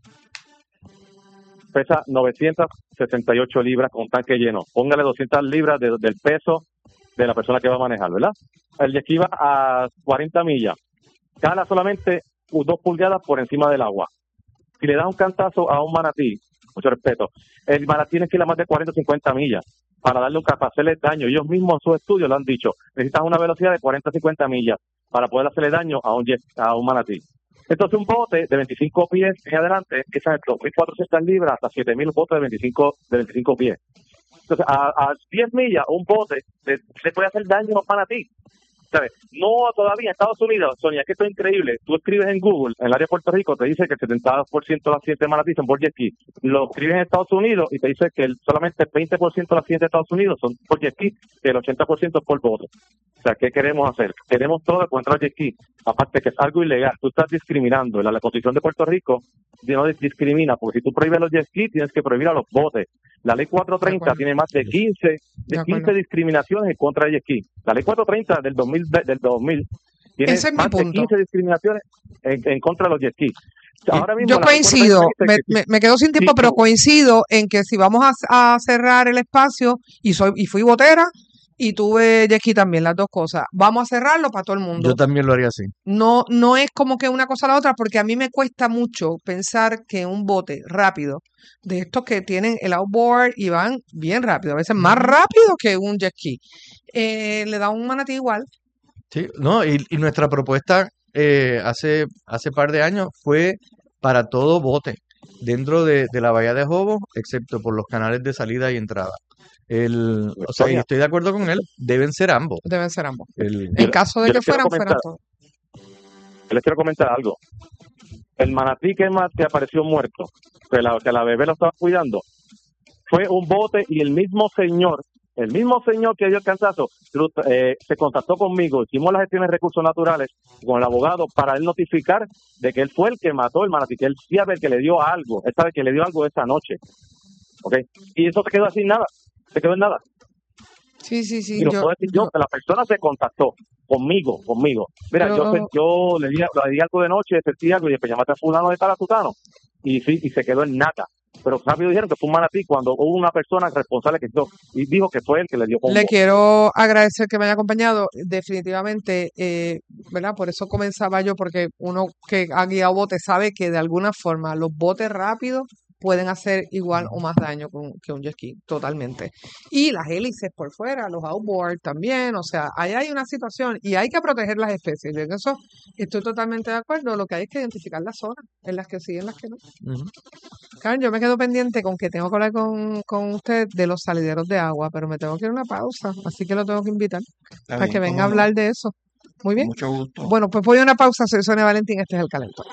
pesa novecientas sesenta y ocho libras con tanque lleno. Póngale doscientas libras de, del peso de la persona que va a manejar, ¿verdad? El jet ski va a cuarenta millas, cala solamente dos pulgadas por encima del agua. Si le da un cantazo a un manatí, mucho respeto, el manatí tiene que ir a más de cuarenta o cincuenta millas para darle un para hacerle daño. Ellos mismos en sus estudios lo han dicho, necesitas una velocidad de cuarenta a cincuenta millas para poder hacerle daño a un jet, a un manatí. Entonces un bote de veinticinco pies en adelante, que es dos mil cuatrocientas libras hasta siete mil botes de veinticinco, de veinticinco pies. Entonces a, a diez millas un bote le, le puede hacer daño a un manatí. ¿Sabes? No todavía en Estados Unidos, Sonia, es que esto es increíble. Tú escribes en Google, en el área de Puerto Rico, te dice que el setenta por ciento de las accidentes de manatí son por jet ski. Lo escribes en Estados Unidos y te dice que el, solamente el veinte por ciento de las accidentes de Estados Unidos son por jet ski, que el ochenta por ciento es por bote. O sea, ¿qué queremos hacer? Queremos todo contra el jet ski. Aparte que es algo ilegal, tú estás discriminando. La, la Constitución de Puerto Rico no discrimina, porque si tú prohíbes los jet ski, tienes que prohibir a los botes. La ley cuatrocientos treinta tiene más de quince, de quince discriminaciones en contra del jet ski. La ley cuatrocientos treinta del dos mil, del dos mil tiene Ese es más mi de punto. quince discriminaciones en, en contra de los jet ski. Ahora mismo Yo la ley coincido, cuatrocientos treinta me, dice que me, si- me quedo sin tiempo, si pero tú- coincido en que si vamos a, a cerrar el espacio, y soy y fui botera y tuve jet ski también, las dos cosas, vamos a cerrarlo para todo el mundo. Yo también lo haría así. No, no es como que una cosa a la otra, porque a mí me cuesta mucho pensar que un bote rápido, de estos que tienen el outboard y van bien rápido, a veces más rápido que un jet ski, eh, le da un manatí igual. Sí, no, y, y nuestra propuesta eh, hace, hace par de años fue para todo bote dentro de, de la bahía de Jobo, excepto por los canales de salida y entrada. El, o sea, y Sonia, estoy de acuerdo con él, deben ser ambos. Deben ser ambos. El, En caso de yo que les quiero fueran, fueran comentar, todos. yo les quiero comentar algo. El manatí que más que apareció muerto, que la, que la bebé lo estaba cuidando, fue un bote y el mismo señor, el mismo señor que dio el cantazo, eh, se contactó conmigo, hicimos las gestiones de recursos naturales con el abogado para él notificar de que él fue el que mató el manatí, que él sabe que le dio algo, él sabe que le dio algo esa noche, ¿ok? Y eso se quedó así en nada, se quedó en nada. Sí, sí, sí. Y lo Yo, puedo decir yo, que la persona se contactó conmigo, conmigo. Mira, yo, yo, yo le, di, le di algo de noche, sentí algo y dije, pues llámate a fulano de tal a tutano. Y sí, y se quedó en nada. Pero rápido dijeron que fue un manatí cuando hubo una persona responsable que hizo, y dijo que fue él que le dio le combo. quiero agradecer que me haya acompañado. Definitivamente, eh, ¿verdad? Por eso comenzaba yo, porque uno que ha guiado botes sabe que de alguna forma los botes rápidos pueden hacer igual o más daño con- que un jet ski, totalmente. Y las hélices por fuera, los outboard también, o sea, ahí hay una situación y hay que proteger las especies. Yo en eso estoy totalmente de acuerdo. Lo que hay es que identificar las zonas en las que sí y en las que no. Ujú. Karen, yo me quedo pendiente con que tengo que hablar con, con usted de los salideros de agua, pero me tengo que ir a una pausa, así que lo tengo que invitar Está para bien, que venga a cómo no. hablar de eso. Muy bien. Mucho gusto. Bueno, pues voy a una pausa. Soy Sonia Valentín, este es El Calentón.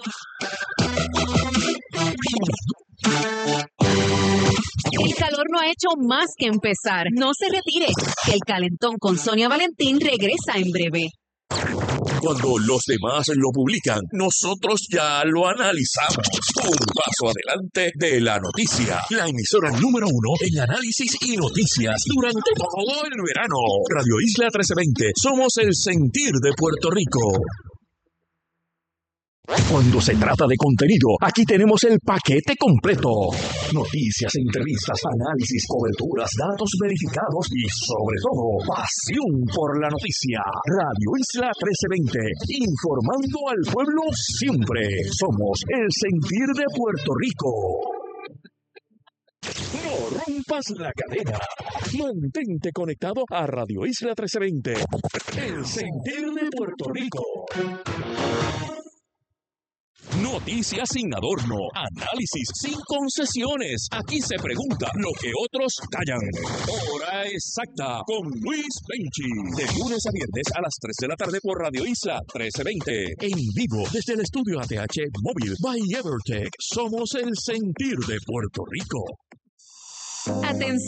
El calor no ha hecho más que empezar. No se retire. El Calentón con Sonia Valentín regresa en breve. Cuando los demás lo publican, nosotros ya lo analizamos. Un paso adelante de la noticia. La emisora número uno en análisis y noticias durante todo el verano. Radio Isla trece veinte. Somos el sentir de Puerto Rico. Cuando se trata de contenido, aquí tenemos el paquete completo. Noticias, entrevistas, análisis, coberturas, datos verificados y, sobre todo, pasión por la noticia. Radio Isla trece veinte, informando al pueblo siempre. Somos el sentir de Puerto Rico. No rompas la cadena. Mantente conectado a Radio Isla trece veinte, el sentir de Puerto Rico. Noticias sin adorno, análisis sin concesiones. Aquí se pregunta lo que otros callan. Hora exacta con Luis Benchi. De lunes a viernes a las tres de la tarde por Radio Isla trece veinte. En vivo desde el estudio A T H Móvil by Evertech. Somos el sentir de Puerto Rico. Atención,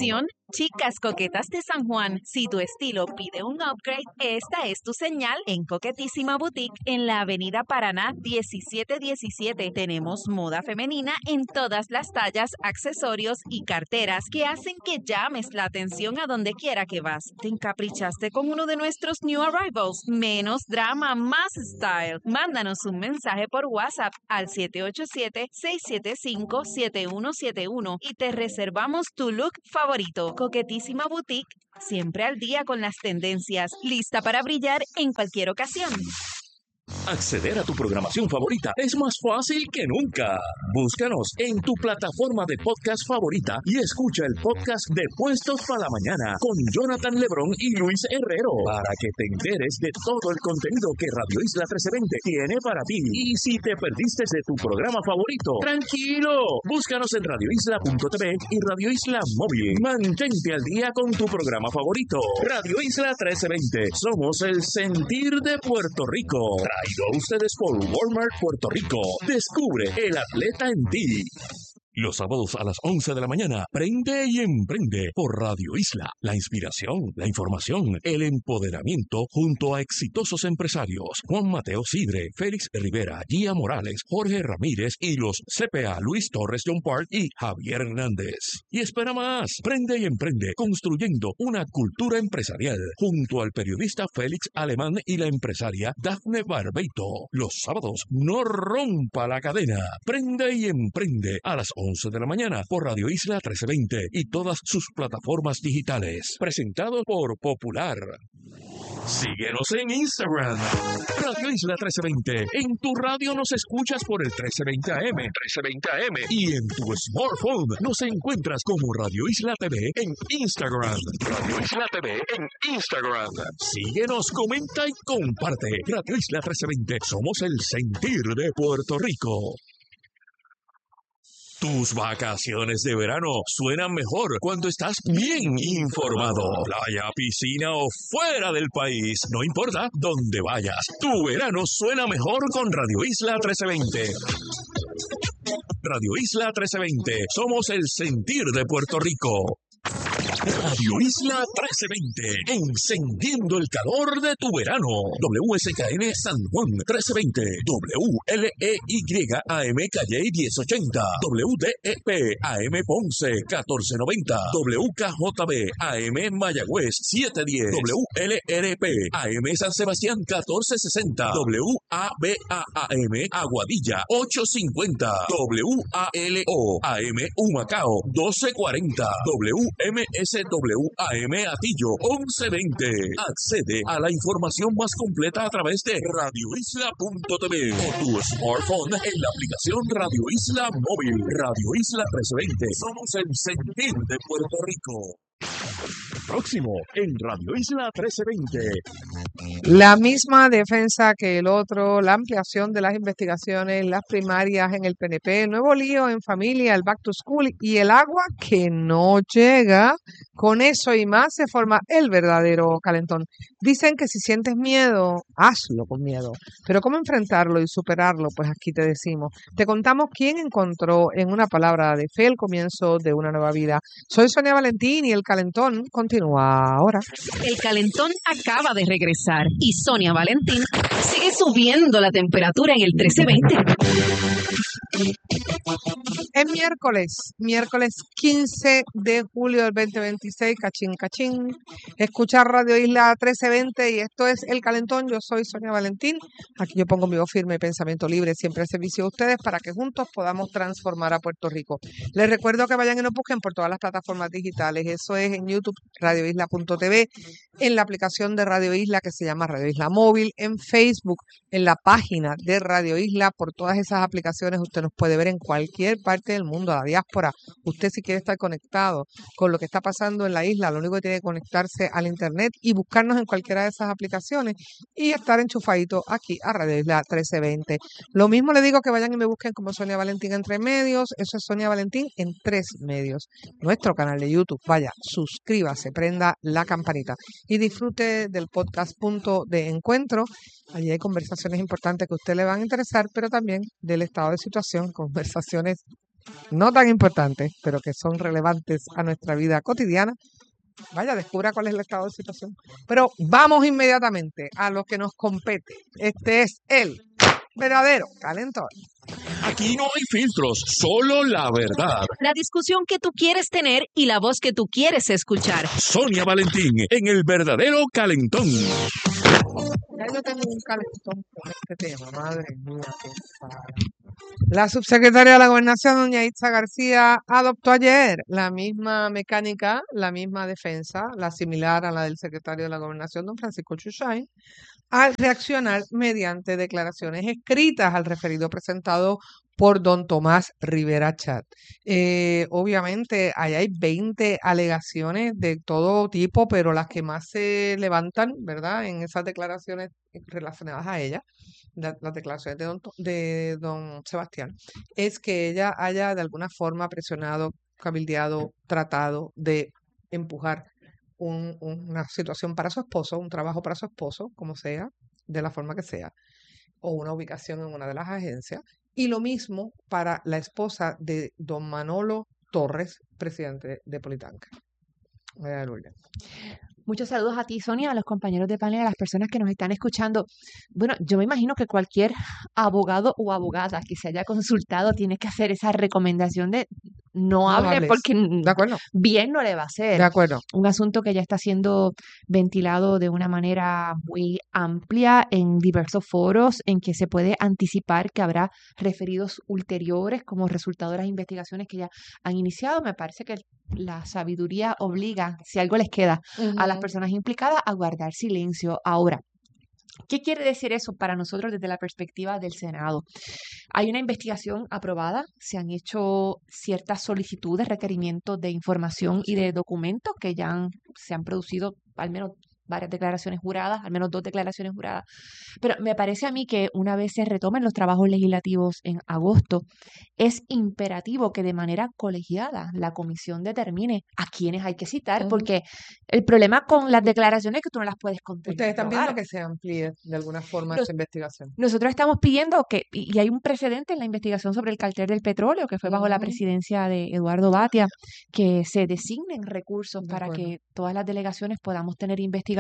Chicas coquetas de San Juan, si tu estilo pide un upgrade, esta es tu señal en Coquetísima Boutique en la Avenida Paraná diecisiete diecisiete. Tenemos moda femenina en todas las tallas, accesorios y carteras que hacen que llames la atención a donde quiera que vas. ¿Te encaprichaste con uno de nuestros new arrivals? Menos drama, más style. Mándanos un mensaje por WhatsApp al siete ocho siete, seis siete cinco, siete uno siete uno y te reservamos tu look favorito. Coquetísima Boutique, siempre al día con las tendencias, lista para brillar en cualquier ocasión. Acceder a tu programación favorita es más fácil que nunca. Búscanos en tu plataforma de podcast favorita y escucha el podcast de Puestos para la Mañana con Jonathan Lebrón y Luis Herrero para que te enteres de todo el contenido que Radio Isla trece veinte tiene para ti. Y si te perdiste de tu programa favorito, tranquilo, búscanos en radio isla punto t v y Radio Isla Móvil. Mantente al día con tu programa favorito. Radio Isla trece veinte, somos el sentir de Puerto Rico. Traído a ustedes por Walmart Puerto Rico. Descubre el atleta en ti. Los sábados a las once de la mañana, Prende y Emprende por Radio Isla. La inspiración, la información, el empoderamiento junto a exitosos empresarios. Juan Mateo Sidre, Félix Rivera, Gia Morales, Jorge Ramírez y los C P A Luis Torres John Park y Javier Hernández. Y espera más, Prende y Emprende, construyendo una cultura empresarial junto al periodista Félix Alemán y la empresaria Dafne Barbeito. Los sábados, no rompa la cadena. Prende y Emprende a las once de la mañana por Radio Isla trece veinte y todas sus plataformas digitales. Presentado por Popular. Síguenos en Instagram. Radio Isla trece veinte. En tu radio nos escuchas por el trece veinte A M. trece veinte A M. Y en tu smartphone nos encuentras como Radio Isla T V en Instagram. Radio Isla T V en Instagram. Síguenos, comenta y comparte. Radio Isla trece veinte. Somos el sentir de Puerto Rico. Tus vacaciones de verano suenan mejor cuando estás bien informado. Playa, piscina o fuera del país, no importa dónde vayas. Tu verano suena mejor con Radio Isla trece veinte. Radio Isla trece veinte. Somos el sentir de Puerto Rico. Radio Isla trece veinte, encendiendo el calor de tu verano. W S K N San Juan trece veinte, W L E Y A M Calle diez ochenta, W D E P A M Ponce catorce noventa, W K J B A M Mayagüez siete diez, W L R P A M San Sebastián catorce sesenta, W A B A A M Aguadilla ocho cincuenta, W A L O A M Humacao doce cuarenta, W M S W A M Atillo once veinte. Accede a la información más completa a través de radio isla punto t v o tu smartphone en la aplicación Radio Isla Móvil. Radio Isla trece veinte. Somos el sentir de Puerto Rico. Próximo en Radio Isla trece veinte. La misma defensa que el otro, la ampliación de las investigaciones, las primarias en el P N P, el nuevo lío en familia, el back to school y el agua que no llega. Con eso y más se forma el verdadero calentón. Dicen que si sientes miedo, hazlo con miedo. Pero ¿cómo enfrentarlo y superarlo? Pues aquí te decimos. Te contamos quién encontró en una palabra de fe el comienzo de una nueva vida. Soy Sonia Valentín y el calentón continúa ahora. El calentón acaba de regresar y Sonia Valentín sigue subiendo la temperatura en el trece veinte. Es miércoles, miércoles quince de julio del veinte veintiséis, cachín, cachín. Escuchar Radio Isla trece veinte y esto es El Calentón. Yo soy Sonia Valentín. Aquí yo pongo mi voz firme y pensamiento libre siempre al servicio de ustedes para que juntos podamos transformar a Puerto Rico. Les recuerdo que vayan y nos busquen por todas las plataformas digitales. Eso es en YouTube, radio isla punto t v, en la aplicación de Radio Isla que se llama Radio Isla Móvil, en Facebook, en la página de Radio Isla. Por todas esas aplicaciones usted nos puede ver en cualquier parte del mundo, a la diáspora. Usted si quiere estar conectado con lo que está pasando en la isla, lo único que tiene que conectarse al internet y buscarnos en cualquiera de esas aplicaciones y estar enchufadito aquí a Radio Isla trece veinte. Lo mismo le digo que vayan y me busquen como Sonia Valentín en tres medios. Eso es Sonia Valentín en tres medios. Nuestro canal de YouTube. Vaya, suscríbase, prenda la campanita y disfrute del podcast Punto de Encuentro. Allí hay conversaciones importantes que a usted le van a interesar, pero también del estado de situación, conversaciones no tan importantes, pero que son relevantes a nuestra vida cotidiana, vaya, descubra cuál es el estado de situación. Pero vamos inmediatamente a lo que nos compete. Este es el verdadero calentón. Aquí no hay filtros, solo la verdad. La discusión que tú quieres tener y la voz que tú quieres escuchar. Sonia Valentín en el verdadero calentón. Ya yo tengo un calentón con este tema, madre mía, qué padre. La subsecretaria de la Gobernación, doña Itza García, adoptó ayer la misma mecánica, la misma defensa, la similar a la del secretario de la Gobernación, don Francisco Chuchain, al reaccionar mediante declaraciones escritas al referido presentado por don Tomás Rivera Chat. Eh, obviamente, ahí hay veinte alegaciones de todo tipo, pero las que más se levantan, ¿verdad?, en esas declaraciones relacionadas a ella, la- las declaraciones de don, To- de don Sebastián, es que ella haya de alguna forma presionado, cabildeado, tratado de empujar un- una situación para su esposo, un trabajo para su esposo, como sea, de la forma que sea, o una ubicación en una de las agencias. Y lo mismo para la esposa de don Manolo Torres, presidente de Politanca. María Lourdes. Muchos saludos a ti, Sonia, a los compañeros de panel, a las personas que nos están escuchando. Bueno, yo me imagino que cualquier abogado o abogada que se haya consultado tiene que hacer esa recomendación de no No hable hables. porque De acuerdo. bien no le va a De hacer. acuerdo. Un asunto que ya está siendo ventilado de una manera muy amplia en diversos foros, en que se puede anticipar que habrá referidos ulteriores como resultado de las investigaciones que ya han iniciado. Me parece que la sabiduría obliga, si algo les queda a las Ujú. personas implicadas, a guardar silencio. Ahora, ¿qué quiere decir eso para nosotros desde la perspectiva del Senado? Hay una investigación aprobada, se han hecho ciertas solicitudes, requerimientos de información y de documentos que ya han- se han producido al menos varias declaraciones juradas, al menos dos declaraciones juradas. Pero me parece a mí que una vez se retomen los trabajos legislativos en agosto, es imperativo que de manera colegiada la comisión determine a quiénes hay que citar, Ujú. porque el problema con las declaraciones es que tú no las puedes Ustedes están viendo controlar. que se amplíe de alguna forma Nos- esta investigación. Nosotros estamos pidiendo que, y y hay un precedente en la investigación sobre el cartel del petróleo, que fue bajo la Ujú. presidencia de Eduardo Batia, que se designen recursos De para acuerdo. que todas las delegaciones podamos tener investigadores.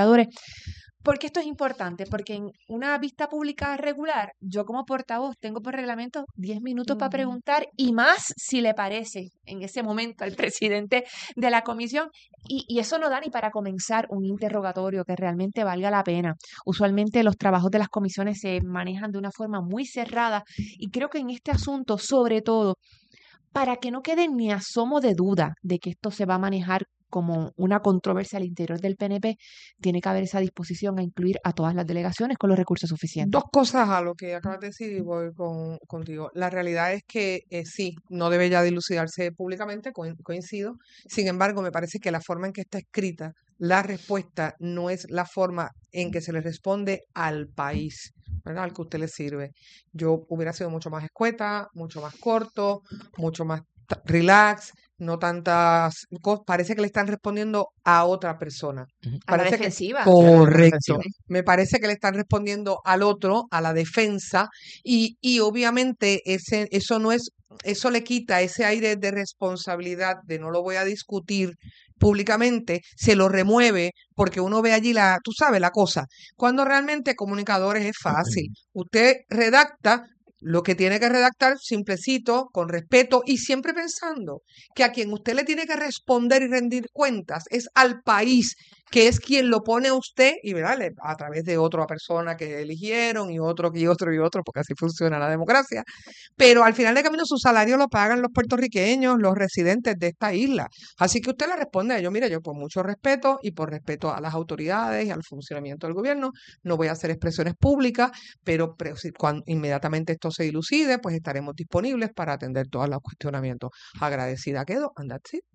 ¿Por qué esto es importante? Porque en una vista pública regular, yo como portavoz tengo por reglamento diez minutos para Ujú. preguntar y más si le parece en ese momento al presidente de la comisión. Y, y eso no da ni para comenzar un interrogatorio que realmente valga la pena. Usualmente los trabajos de las comisiones se manejan de una forma muy cerrada y creo que en este asunto, sobre todo, para que no quede ni asomo de duda de que esto se va a manejar como una controversia al interior del P N P, tiene que haber esa disposición a incluir a todas las delegaciones con los recursos suficientes. Dos cosas a lo que acabas de decir y voy con, contigo. La realidad es que eh, sí, no debe ya dilucidarse públicamente, coin- coincido. Sin embargo, me parece que la forma en que está escrita la respuesta no es la forma en que se le responde al país, ¿verdad?, al que usted le sirve. Yo hubiera sido mucho más escueta, mucho más corto, mucho más ta- relax, no tantas cosas. Parece que le están respondiendo a otra persona. A la Parece que defensiva. correcto. Me parece que le están respondiendo al otro, a la defensa, y, y obviamente ese, eso no es, eso le quita ese aire de responsabilidad de no lo voy a discutir públicamente, se lo remueve porque uno ve allí la, tú sabes, la cosa. Cuando realmente comunicadores es fácil. Usted redacta lo que tiene que redactar, simplecito, con respeto y siempre pensando que a quien usted le tiene que responder y rendir cuentas es al país, que es quien lo pone a usted y ¿verdad?, le- a través de otra persona que eligieron y otro y otro y otro, porque así funciona la democracia. Pero al final de camino su salario lo pagan los puertorriqueños, los residentes de esta isla. Así que usted le responde a ellos, mire, yo por mucho respeto y por respeto a las autoridades y al funcionamiento del gobierno, no voy a hacer expresiones públicas, pero pre- si- cuando inmediatamente esto se dilucide, pues estaremos disponibles para atender todos los cuestionamientos. Agradecida quedo, and that's it.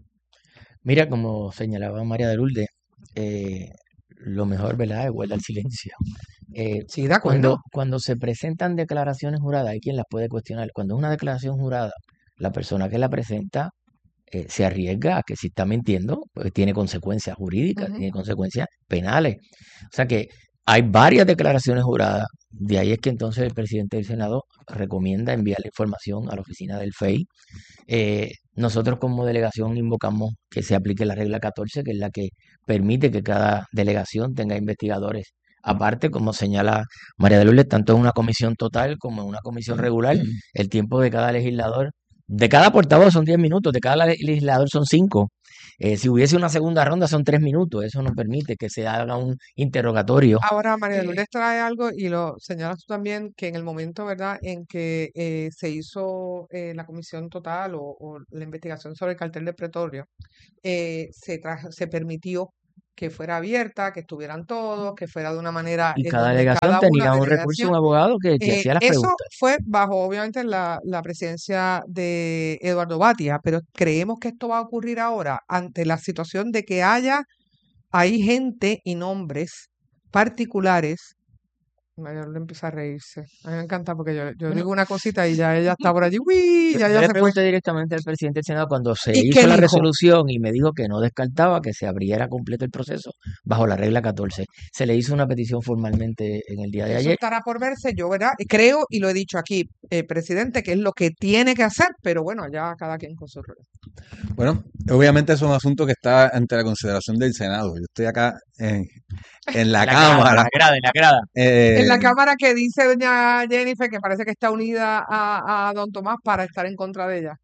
Mira, como señalaba María de Lourdes, eh, lo mejor, ¿verdad?, es guardar silencio. Eh, Sí, de cuando, acuerdo. cuando se presentan declaraciones juradas, hay quien las puede cuestionar. Cuando es una declaración jurada, la persona que la presenta eh, se arriesga a que si está mintiendo, pues tiene consecuencias jurídicas, Ujú. tiene consecuencias penales. O sea que hay varias declaraciones juradas. De ahí es que entonces el presidente del Senado recomienda enviar la información a la oficina del F E I. Eh, nosotros como delegación invocamos que se aplique la regla catorce, que es la que permite que cada delegación tenga investigadores. Aparte, como señala María de Lourdes, tanto en una comisión total como en una comisión regular, el tiempo de cada legislador, de cada portavoz son diez minutos, de cada legislador son cinco. Eh, si hubiese una segunda ronda son tres minutos, eso nos permite que se haga un interrogatorio. Ahora, María de Eh, Lourdes trae algo y lo señalas tú también, que en el momento, ¿verdad?, en que eh, se hizo eh, la comisión total o, o la investigación sobre el cartel de Pretorio, eh, se, trajo, se permitió que fuera abierta, que estuvieran todos, que fuera de una manera y en cada donde delegación cada tenía una un recurso, delegación, un abogado que, que eh, hacía las eso preguntas. fue bajo, obviamente, la, la presidencia de Eduardo Batia, pero creemos que esto va a ocurrir ahora ante la situación de que haya, hay gente y nombres particulares. María Lourdes empieza a reírse. A mí me encanta porque yo, yo Bueno, digo una cosita y ya ella está por allí, ¡uy! yo, Ya yo ella le se fue. pregunté directamente al presidente del Senado cuando se ¿Y hizo qué la dijo? resolución y me dijo que no descartaba que se abriera completo el proceso bajo la regla catorce. Se le hizo una petición formalmente en el día de Eso ayer. estará por verse, yo, ¿verdad? Creo, y lo he dicho aquí, eh, presidente, que es lo que tiene que hacer, pero bueno, ya cada quien con su rol. Bueno, obviamente es un asunto que está ante la consideración del Senado. Yo estoy acá en, en la En la grada, en Cámara. la grada, en la grada. En la Eh, cámara que dice doña Jennifer que parece que está unida a, a don Tomás para estar en contra de ella.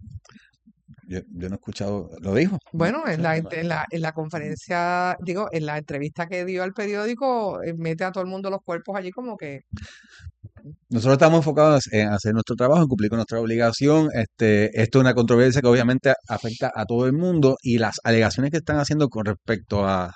yo, yo no he escuchado, ¿lo dijo? Bueno, en la, en la, en la conferencia, digo, en la entrevista que dio al periódico, eh, mete a todo el mundo los cuerpos allí como que... Nosotros estamos enfocados en hacer nuestro trabajo, en cumplir con nuestra obligación. Este, esto es una controversia que obviamente afecta a todo el mundo y las alegaciones que están haciendo con respecto a,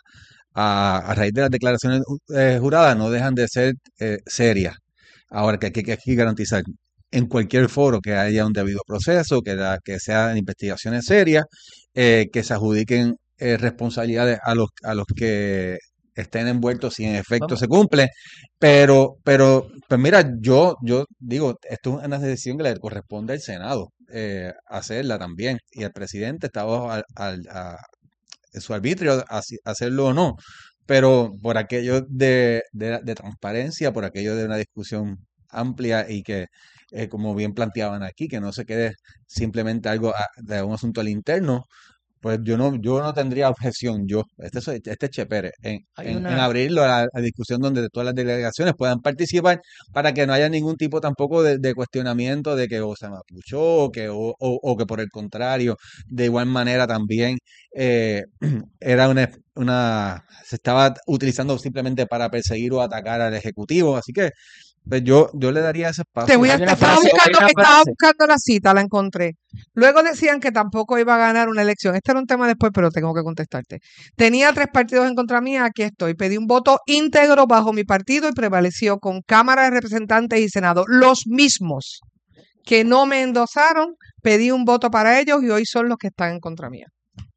a, a raíz de las declaraciones eh, juradas no dejan de ser eh, serias. Ahora que hay que, que hay que garantizar en cualquier foro que haya un debido proceso, que, la, que sean investigaciones serias, eh, que se adjudiquen eh, responsabilidades a los, a los que estén envueltos si en efecto Vamos. se cumple. Pero, pero, pues mira, yo, yo digo, esto es una decisión que le corresponde al Senado eh, hacerla también. Y el presidente está bajo al, al- a, en su arbitrio así- hacerlo o no. Pero por aquello de, de, de transparencia, por aquello de una discusión amplia y que, eh, como bien planteaban aquí, que no se quede simplemente algo a- de un asunto al interno, pues yo no, yo no tendría objeción, yo, este, soy- este es Che Pérez, en, Hay en, en una, abrirlo a la a discusión donde todas las delegaciones puedan participar para que no haya ningún tipo tampoco de, de cuestionamiento de que o se mapuchó o que, o, o- o que por el contrario, de igual manera también eh, era una, una, se estaba utilizando simplemente para perseguir o atacar al Ejecutivo, así que pues yo, yo le daría ese Te espacio. voy a, hay una estaba frase, hay buscando, una estaba frase. buscando la cita, la encontré. Luego decían que tampoco iba a ganar una elección. Este era un tema después, pero tengo que contestarte. Tenía tres partidos en contra mía, aquí estoy. Pedí un voto íntegro bajo mi partido y prevaleció con Cámara de Representantes y Senado. Los mismos que no me endosaron, pedí un voto para ellos y hoy son los que están en contra mía.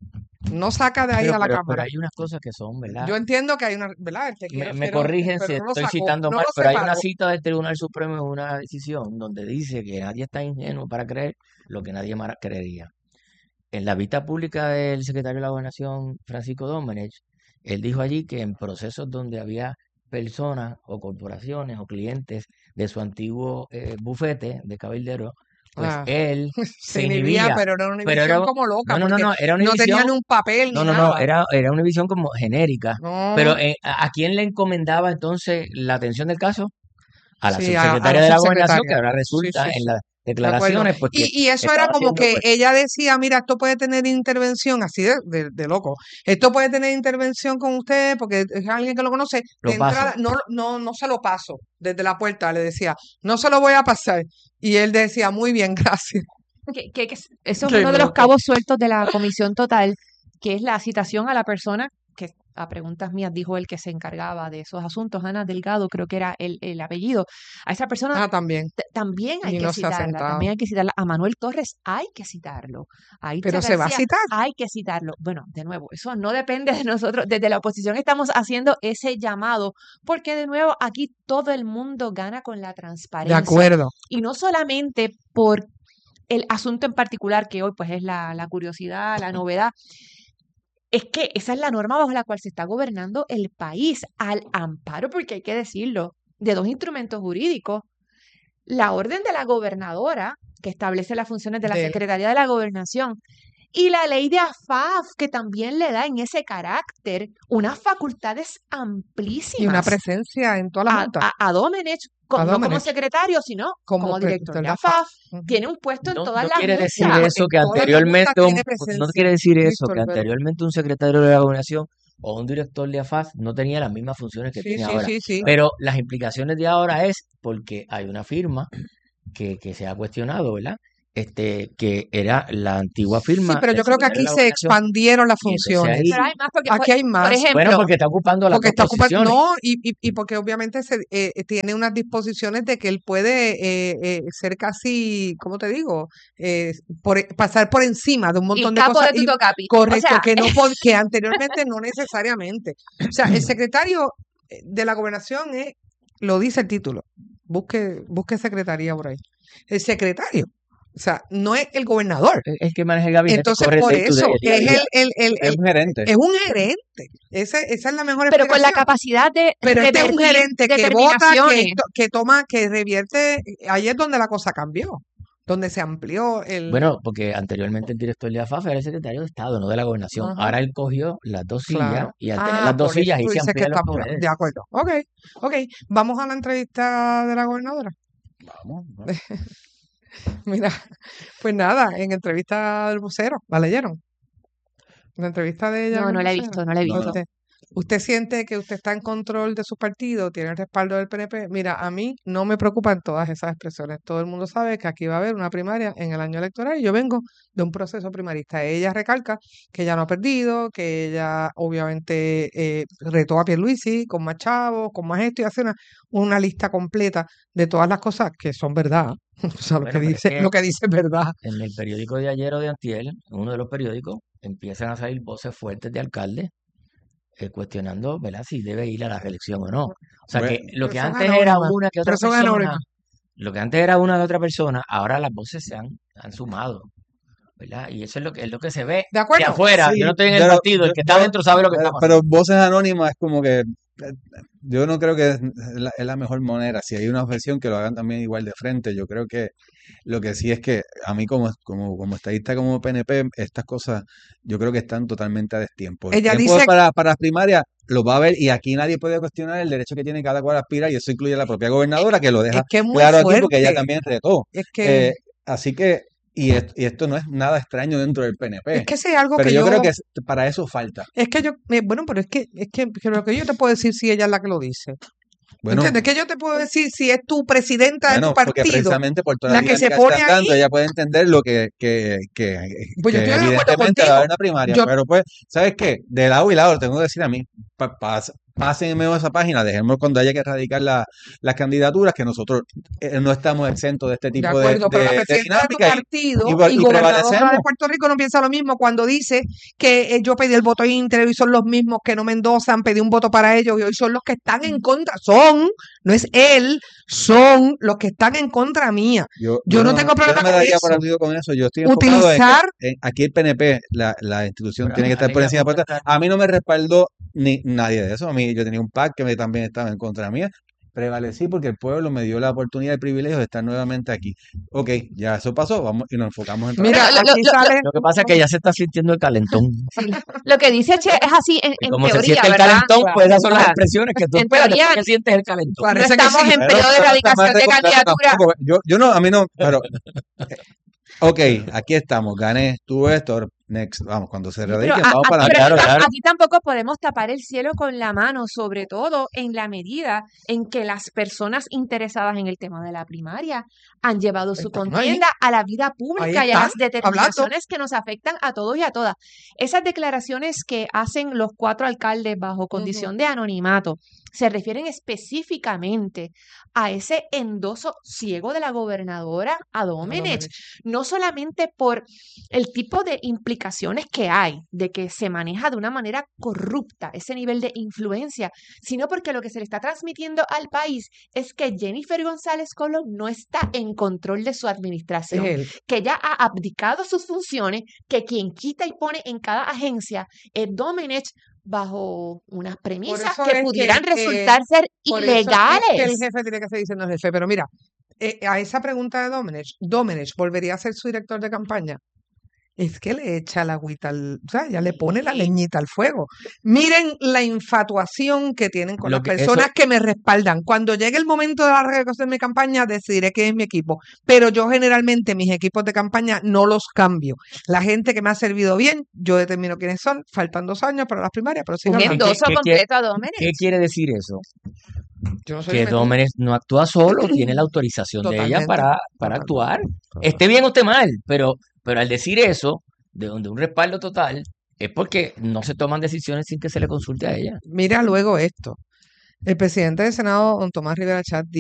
No saca de ahí Pero, a la pero, pero Cámara. hay unas cosas que son, ¿verdad? Yo entiendo que hay una, ¿verdad? El te Me, quiero, me quiero, corrigen si pero no lo estoy sacó, citando no mal, lo pero hay una separó. cita del Tribunal Supremo en una decisión donde dice que nadie está ingenuo para creer lo que nadie más creería. En la vista pública del secretario de la Gobernación, Francisco Domenech, él dijo allí que en procesos donde había personas o corporaciones o clientes de su antiguo eh, bufete de cabildero, pues Ah, él se se inhibía, inhibía, pero era una pero inhibición era, como loca, no, no, no, porque no, era una no tenía inhibición, ni un papel no, ni no, no, nada. era, era una inhibición como genérica, pero No, eh, ¿a, a quién le encomendaba entonces la atención del caso? A la sí, a, a la subsecretaria de la Gobernación, que subsecretaria. ahora Sí, resulta sí, en sí. las De acuerdo. declaraciones, pues que Y, y eso era estaba como haciendo que pues, ella decía, mira, esto puede tener intervención, así de, de, de loco, esto puede tener intervención con usted porque es alguien que lo conoce, de lo entrada, paso. no, lo- no, no se lo paso desde la puerta, le decía, no se lo voy a pasar. Y él decía, muy bien, gracias. Que, que- que es- eso es Qué uno de los loco. cabos sueltos de la comisión total, que es la citación a la persona que, a preguntas mías, dijo el que se encargaba de esos asuntos, Ana Delgado, creo que era el, el apellido. A esa persona Ah, también. t- también hay Y que no se ha citarla, sentado. también hay que citarla. A Manuel Torres hay que citarlo. A Itza Pero se va a García citar. hay que citarlo. Bueno, de nuevo, eso no depende de nosotros. Desde la oposición estamos haciendo ese llamado, porque de nuevo aquí todo el mundo gana con la De transparencia. acuerdo. Y no solamente por el asunto en particular, que hoy pues es la, la curiosidad, la novedad, es que esa es la norma bajo la cual se está gobernando el país, al amparo, porque hay que decirlo, de dos instrumentos jurídicos. La orden de la gobernadora, que establece las funciones de la Del- Secretaría de la Gobernación, Y la ley de A F A F, que también le da en ese carácter unas facultades amplísimas. Y una presencia en todas las a, juntas. a, a Domenech, co- A no como Domenech. secretario, sino Como como pre- director de de la A F A F. F A F. Tiene un puesto en No, todas no las quiere decir juntas. eso En que todas las anteriormente juntas un, tiene no presencia. quiere decir eso Víctor, que pero- anteriormente un secretario de la gobernación o un director de A F A F no tenía las mismas funciones que Sí, tiene sí, ahora. sí, sí. Pero las implicaciones de ahora es porque hay una firma que, que se ha cuestionado, ¿verdad? Este, que era la antigua Sí, firma pero del yo creo que secretario de aquí la se gobernación. expandieron las Y entonces funciones. ahí, Pero hay más porque, por, Aquí hay por más. ejemplo, bueno, porque está ocupando las Porque dos está ocupando, posiciones. no, y, y, y porque obviamente se, eh, eh, tiene unas disposiciones de que él puede eh, eh, ser casi, ¿cómo te digo? Eh, por, e- pasar por encima de un el montón de capo cosas. de Y, Tuto Capi. O correcto, sea, que no pod- que anteriormente no necesariamente. O sea, el secretario eh, de la gobernación es, lo dice el título. Busque, busque secretaría por ahí. El secretario. O sea, no es el gobernador. Es el que maneja el gabinete, Entonces, corre el por day to day, eso, el día a es día. el, el, el, Es el- un gerente. es un gerente. Ese- esa es la mejor pero con la explicación. capacidad de Pero este es un revertir gerente que vota, que, determinaciones. to- que toma, que revierte. Ahí es donde la cosa cambió, donde se amplió el. Bueno, porque anteriormente el director de A F A F era el secretario de Estado, no de la gobernación. Ajá. Ahora él cogió las dos sillas Claro. y al tener Ah, las dos por eso sillas ahí tú se dices que amplían los está ampliado. poderes. De acuerdo. Ok, ok. Vamos a la entrevista de la gobernadora. Vamos, vamos. Mira, pues nada, en entrevista del vocero, ¿la leyeron? La entrevista de ella No, con no el la he vocero. visto, no la he No, visto. no. ¿Usted, usted siente que usted está en control de su partido, tiene el respaldo del P N P? Mira, a mí no me preocupan todas esas expresiones. Todo el mundo sabe que aquí va a haber una primaria en el año electoral y yo vengo de un proceso primarista. Ella recalca que ella no ha perdido, que ella obviamente eh, retó a Pierluisi con más chavos, con más esto y hace una, una lista completa de todas las cosas que son verdad. O sea, lo Bueno, que pero es dice, que lo que dice es verdad. en el periódico de ayer o de antier, en uno de los periódicos, empiezan a salir voces fuertes de alcaldes eh, cuestionando, ¿verdad?, si debe ir a la reelección o no. O sea, Bueno, que lo Pero que son antes era anónimas, una que pero otra son persona, anónimas. lo que antes era una que otra persona, ahora las voces se han, han sumado, ¿verdad? Y eso es lo que es lo que se ve ¿De de acuerdo? afuera. Sí, Yo no estoy en el pero partido, el yo, que está yo- adentro sabe lo que pero, está pero pasando. voces anónimas es como que eh, yo no creo que es la, es la mejor manera. Si hay una objeción, que lo hagan también igual de frente. Yo creo que lo que sí es que a mí como, como, como estadista, como P N P, estas cosas yo creo que están totalmente a destiempo. El Ella tiempo dice, para, para las primarias lo va a ver y aquí nadie puede cuestionar el derecho que tiene cada cual a aspirar y eso incluye a la propia gobernadora que lo es deja que es muy claro aquí porque ella fuerte. también retó. Es que, Eh, así que, y esto, y esto no es nada extraño dentro del P N es P, que si hay algo pero que yo creo yo, que es- para eso falta. es que yo, eh, bueno, pero es que, es que, que lo que yo te puedo decir si ella es la que lo dice. Bueno, ¿Entiendes? Que yo te puedo decir si es tu presidenta de tu bueno, porque partido precisamente por toda la la que se dinámica que pone están ahí. dando, ella puede entender lo que, que, que, Pues yo que estoy de acuerdo evidentemente va a haber contigo. una primaria, Yo, pero pues, ¿sabes qué? De lado y lado, lo tengo que decir a mí, pa- pas- pásenme esa página, dejemos cuando haya que erradicar la- las candidaturas, que nosotros eh, no estamos exentos de este de tipo de, acuerdo, pero la de- de presidenta de tu dinámica y, y, partido vo- y y gobernadora de prevalecemos. Puerto Rico no piensa lo mismo cuando dice que eh, yo pedí el voto íntegro y son los mismos que no me endosan, pedí un voto para ellos y hoy son los que están en contra. Son, no es él, son los que están en contra mía. Yo, Yo yo no no, tengo yo no problema me con daría por eso. aludido con eso. Yo estoy enfocado en que Utilizar, en- aquí el P N P, la, la institución, Pero tiene que estar por Aleida encima de puede puesta. estar. A mí no me respaldó ni nadie de eso. A mí yo tenía un P A C que me, también estaba en contra mía. Prevalecí porque el pueblo me dio la oportunidad y el privilegio de estar nuevamente aquí. Ok, ya eso pasó, vamos y nos enfocamos en mira, Pero lo, lo, aquí lo, lo, sale, Lo que pasa es que ya se está sintiendo el calentón. sí, lo que dice Che es así en, Y en como se teoría, siente el ¿verdad? calentón, pues esas son O las sea, expresiones que tú en esperas teoría después que sientes el calentón. no parece que estamos sí. en Bueno, periodo de pero no está más erradicación de recomendado candidatura. tampoco. Yo, yo no, a mí no, pero eh, ok, aquí estamos, gané, tú esto, next, vamos, cuando se Sí, pero radique, a- vamos aquí, para Ah, pero adelante. aquí, claro, tam- claro. aquí tampoco podemos tapar el cielo con la mano, sobre todo en la medida en que las personas interesadas en el tema de la primaria han llevado su Están ahí, contienda a la vida ahí pública y a están, las hablando. determinaciones que nos afectan a todos y a todas. Esas declaraciones que hacen los cuatro alcaldes bajo Ujú. condición de anonimato se refieren específicamente a ese endoso ciego de la gobernadora a A Domenech, Domenech. no solamente por el tipo de implicaciones que hay de que se maneja de una manera corrupta ese nivel de influencia, sino porque lo que se le está transmitiendo al país es que Jennifer González Colón no está en control de su Es administración, él. que ya ha abdicado sus funciones, que quien quita y pone en cada agencia es Domenech bajo unas Por premisas eso que es que, pudieran eh, resultar ser por eso es que el ilegales. jefe tiene que seguir siendo el jefe. Pero mira, eh, a esa pregunta de Domenech, Domenech volvería a ser su director de campaña. es que le echa la agüita, al, o sea, ya le pone la leñita al fuego. Miren la infatuación que tienen con Lo las que- personas eso- que me respaldan. Cuando llegue el momento de la realización de mi campaña, decidiré quién es mi equipo. Pero yo generalmente mis equipos de campaña no los cambio. La gente que me ha servido bien, yo determino quiénes son. Faltan dos años para las primarias, pero sigan Un hablando. endoso ¿Qué- qué- completo a Dómenes. ¿Qué quiere decir eso? Yo no soy Que el método. Dómenes no actúa solo, tiene la autorización de ella Totalmente, para, para actuar. Esté bien o esté mal, pero, pero al decir eso, de donde un respaldo total, es porque no se toman decisiones sin que se le consulte a ella. Mira luego esto. El presidente del Senado, don Tomás Rivera Chat,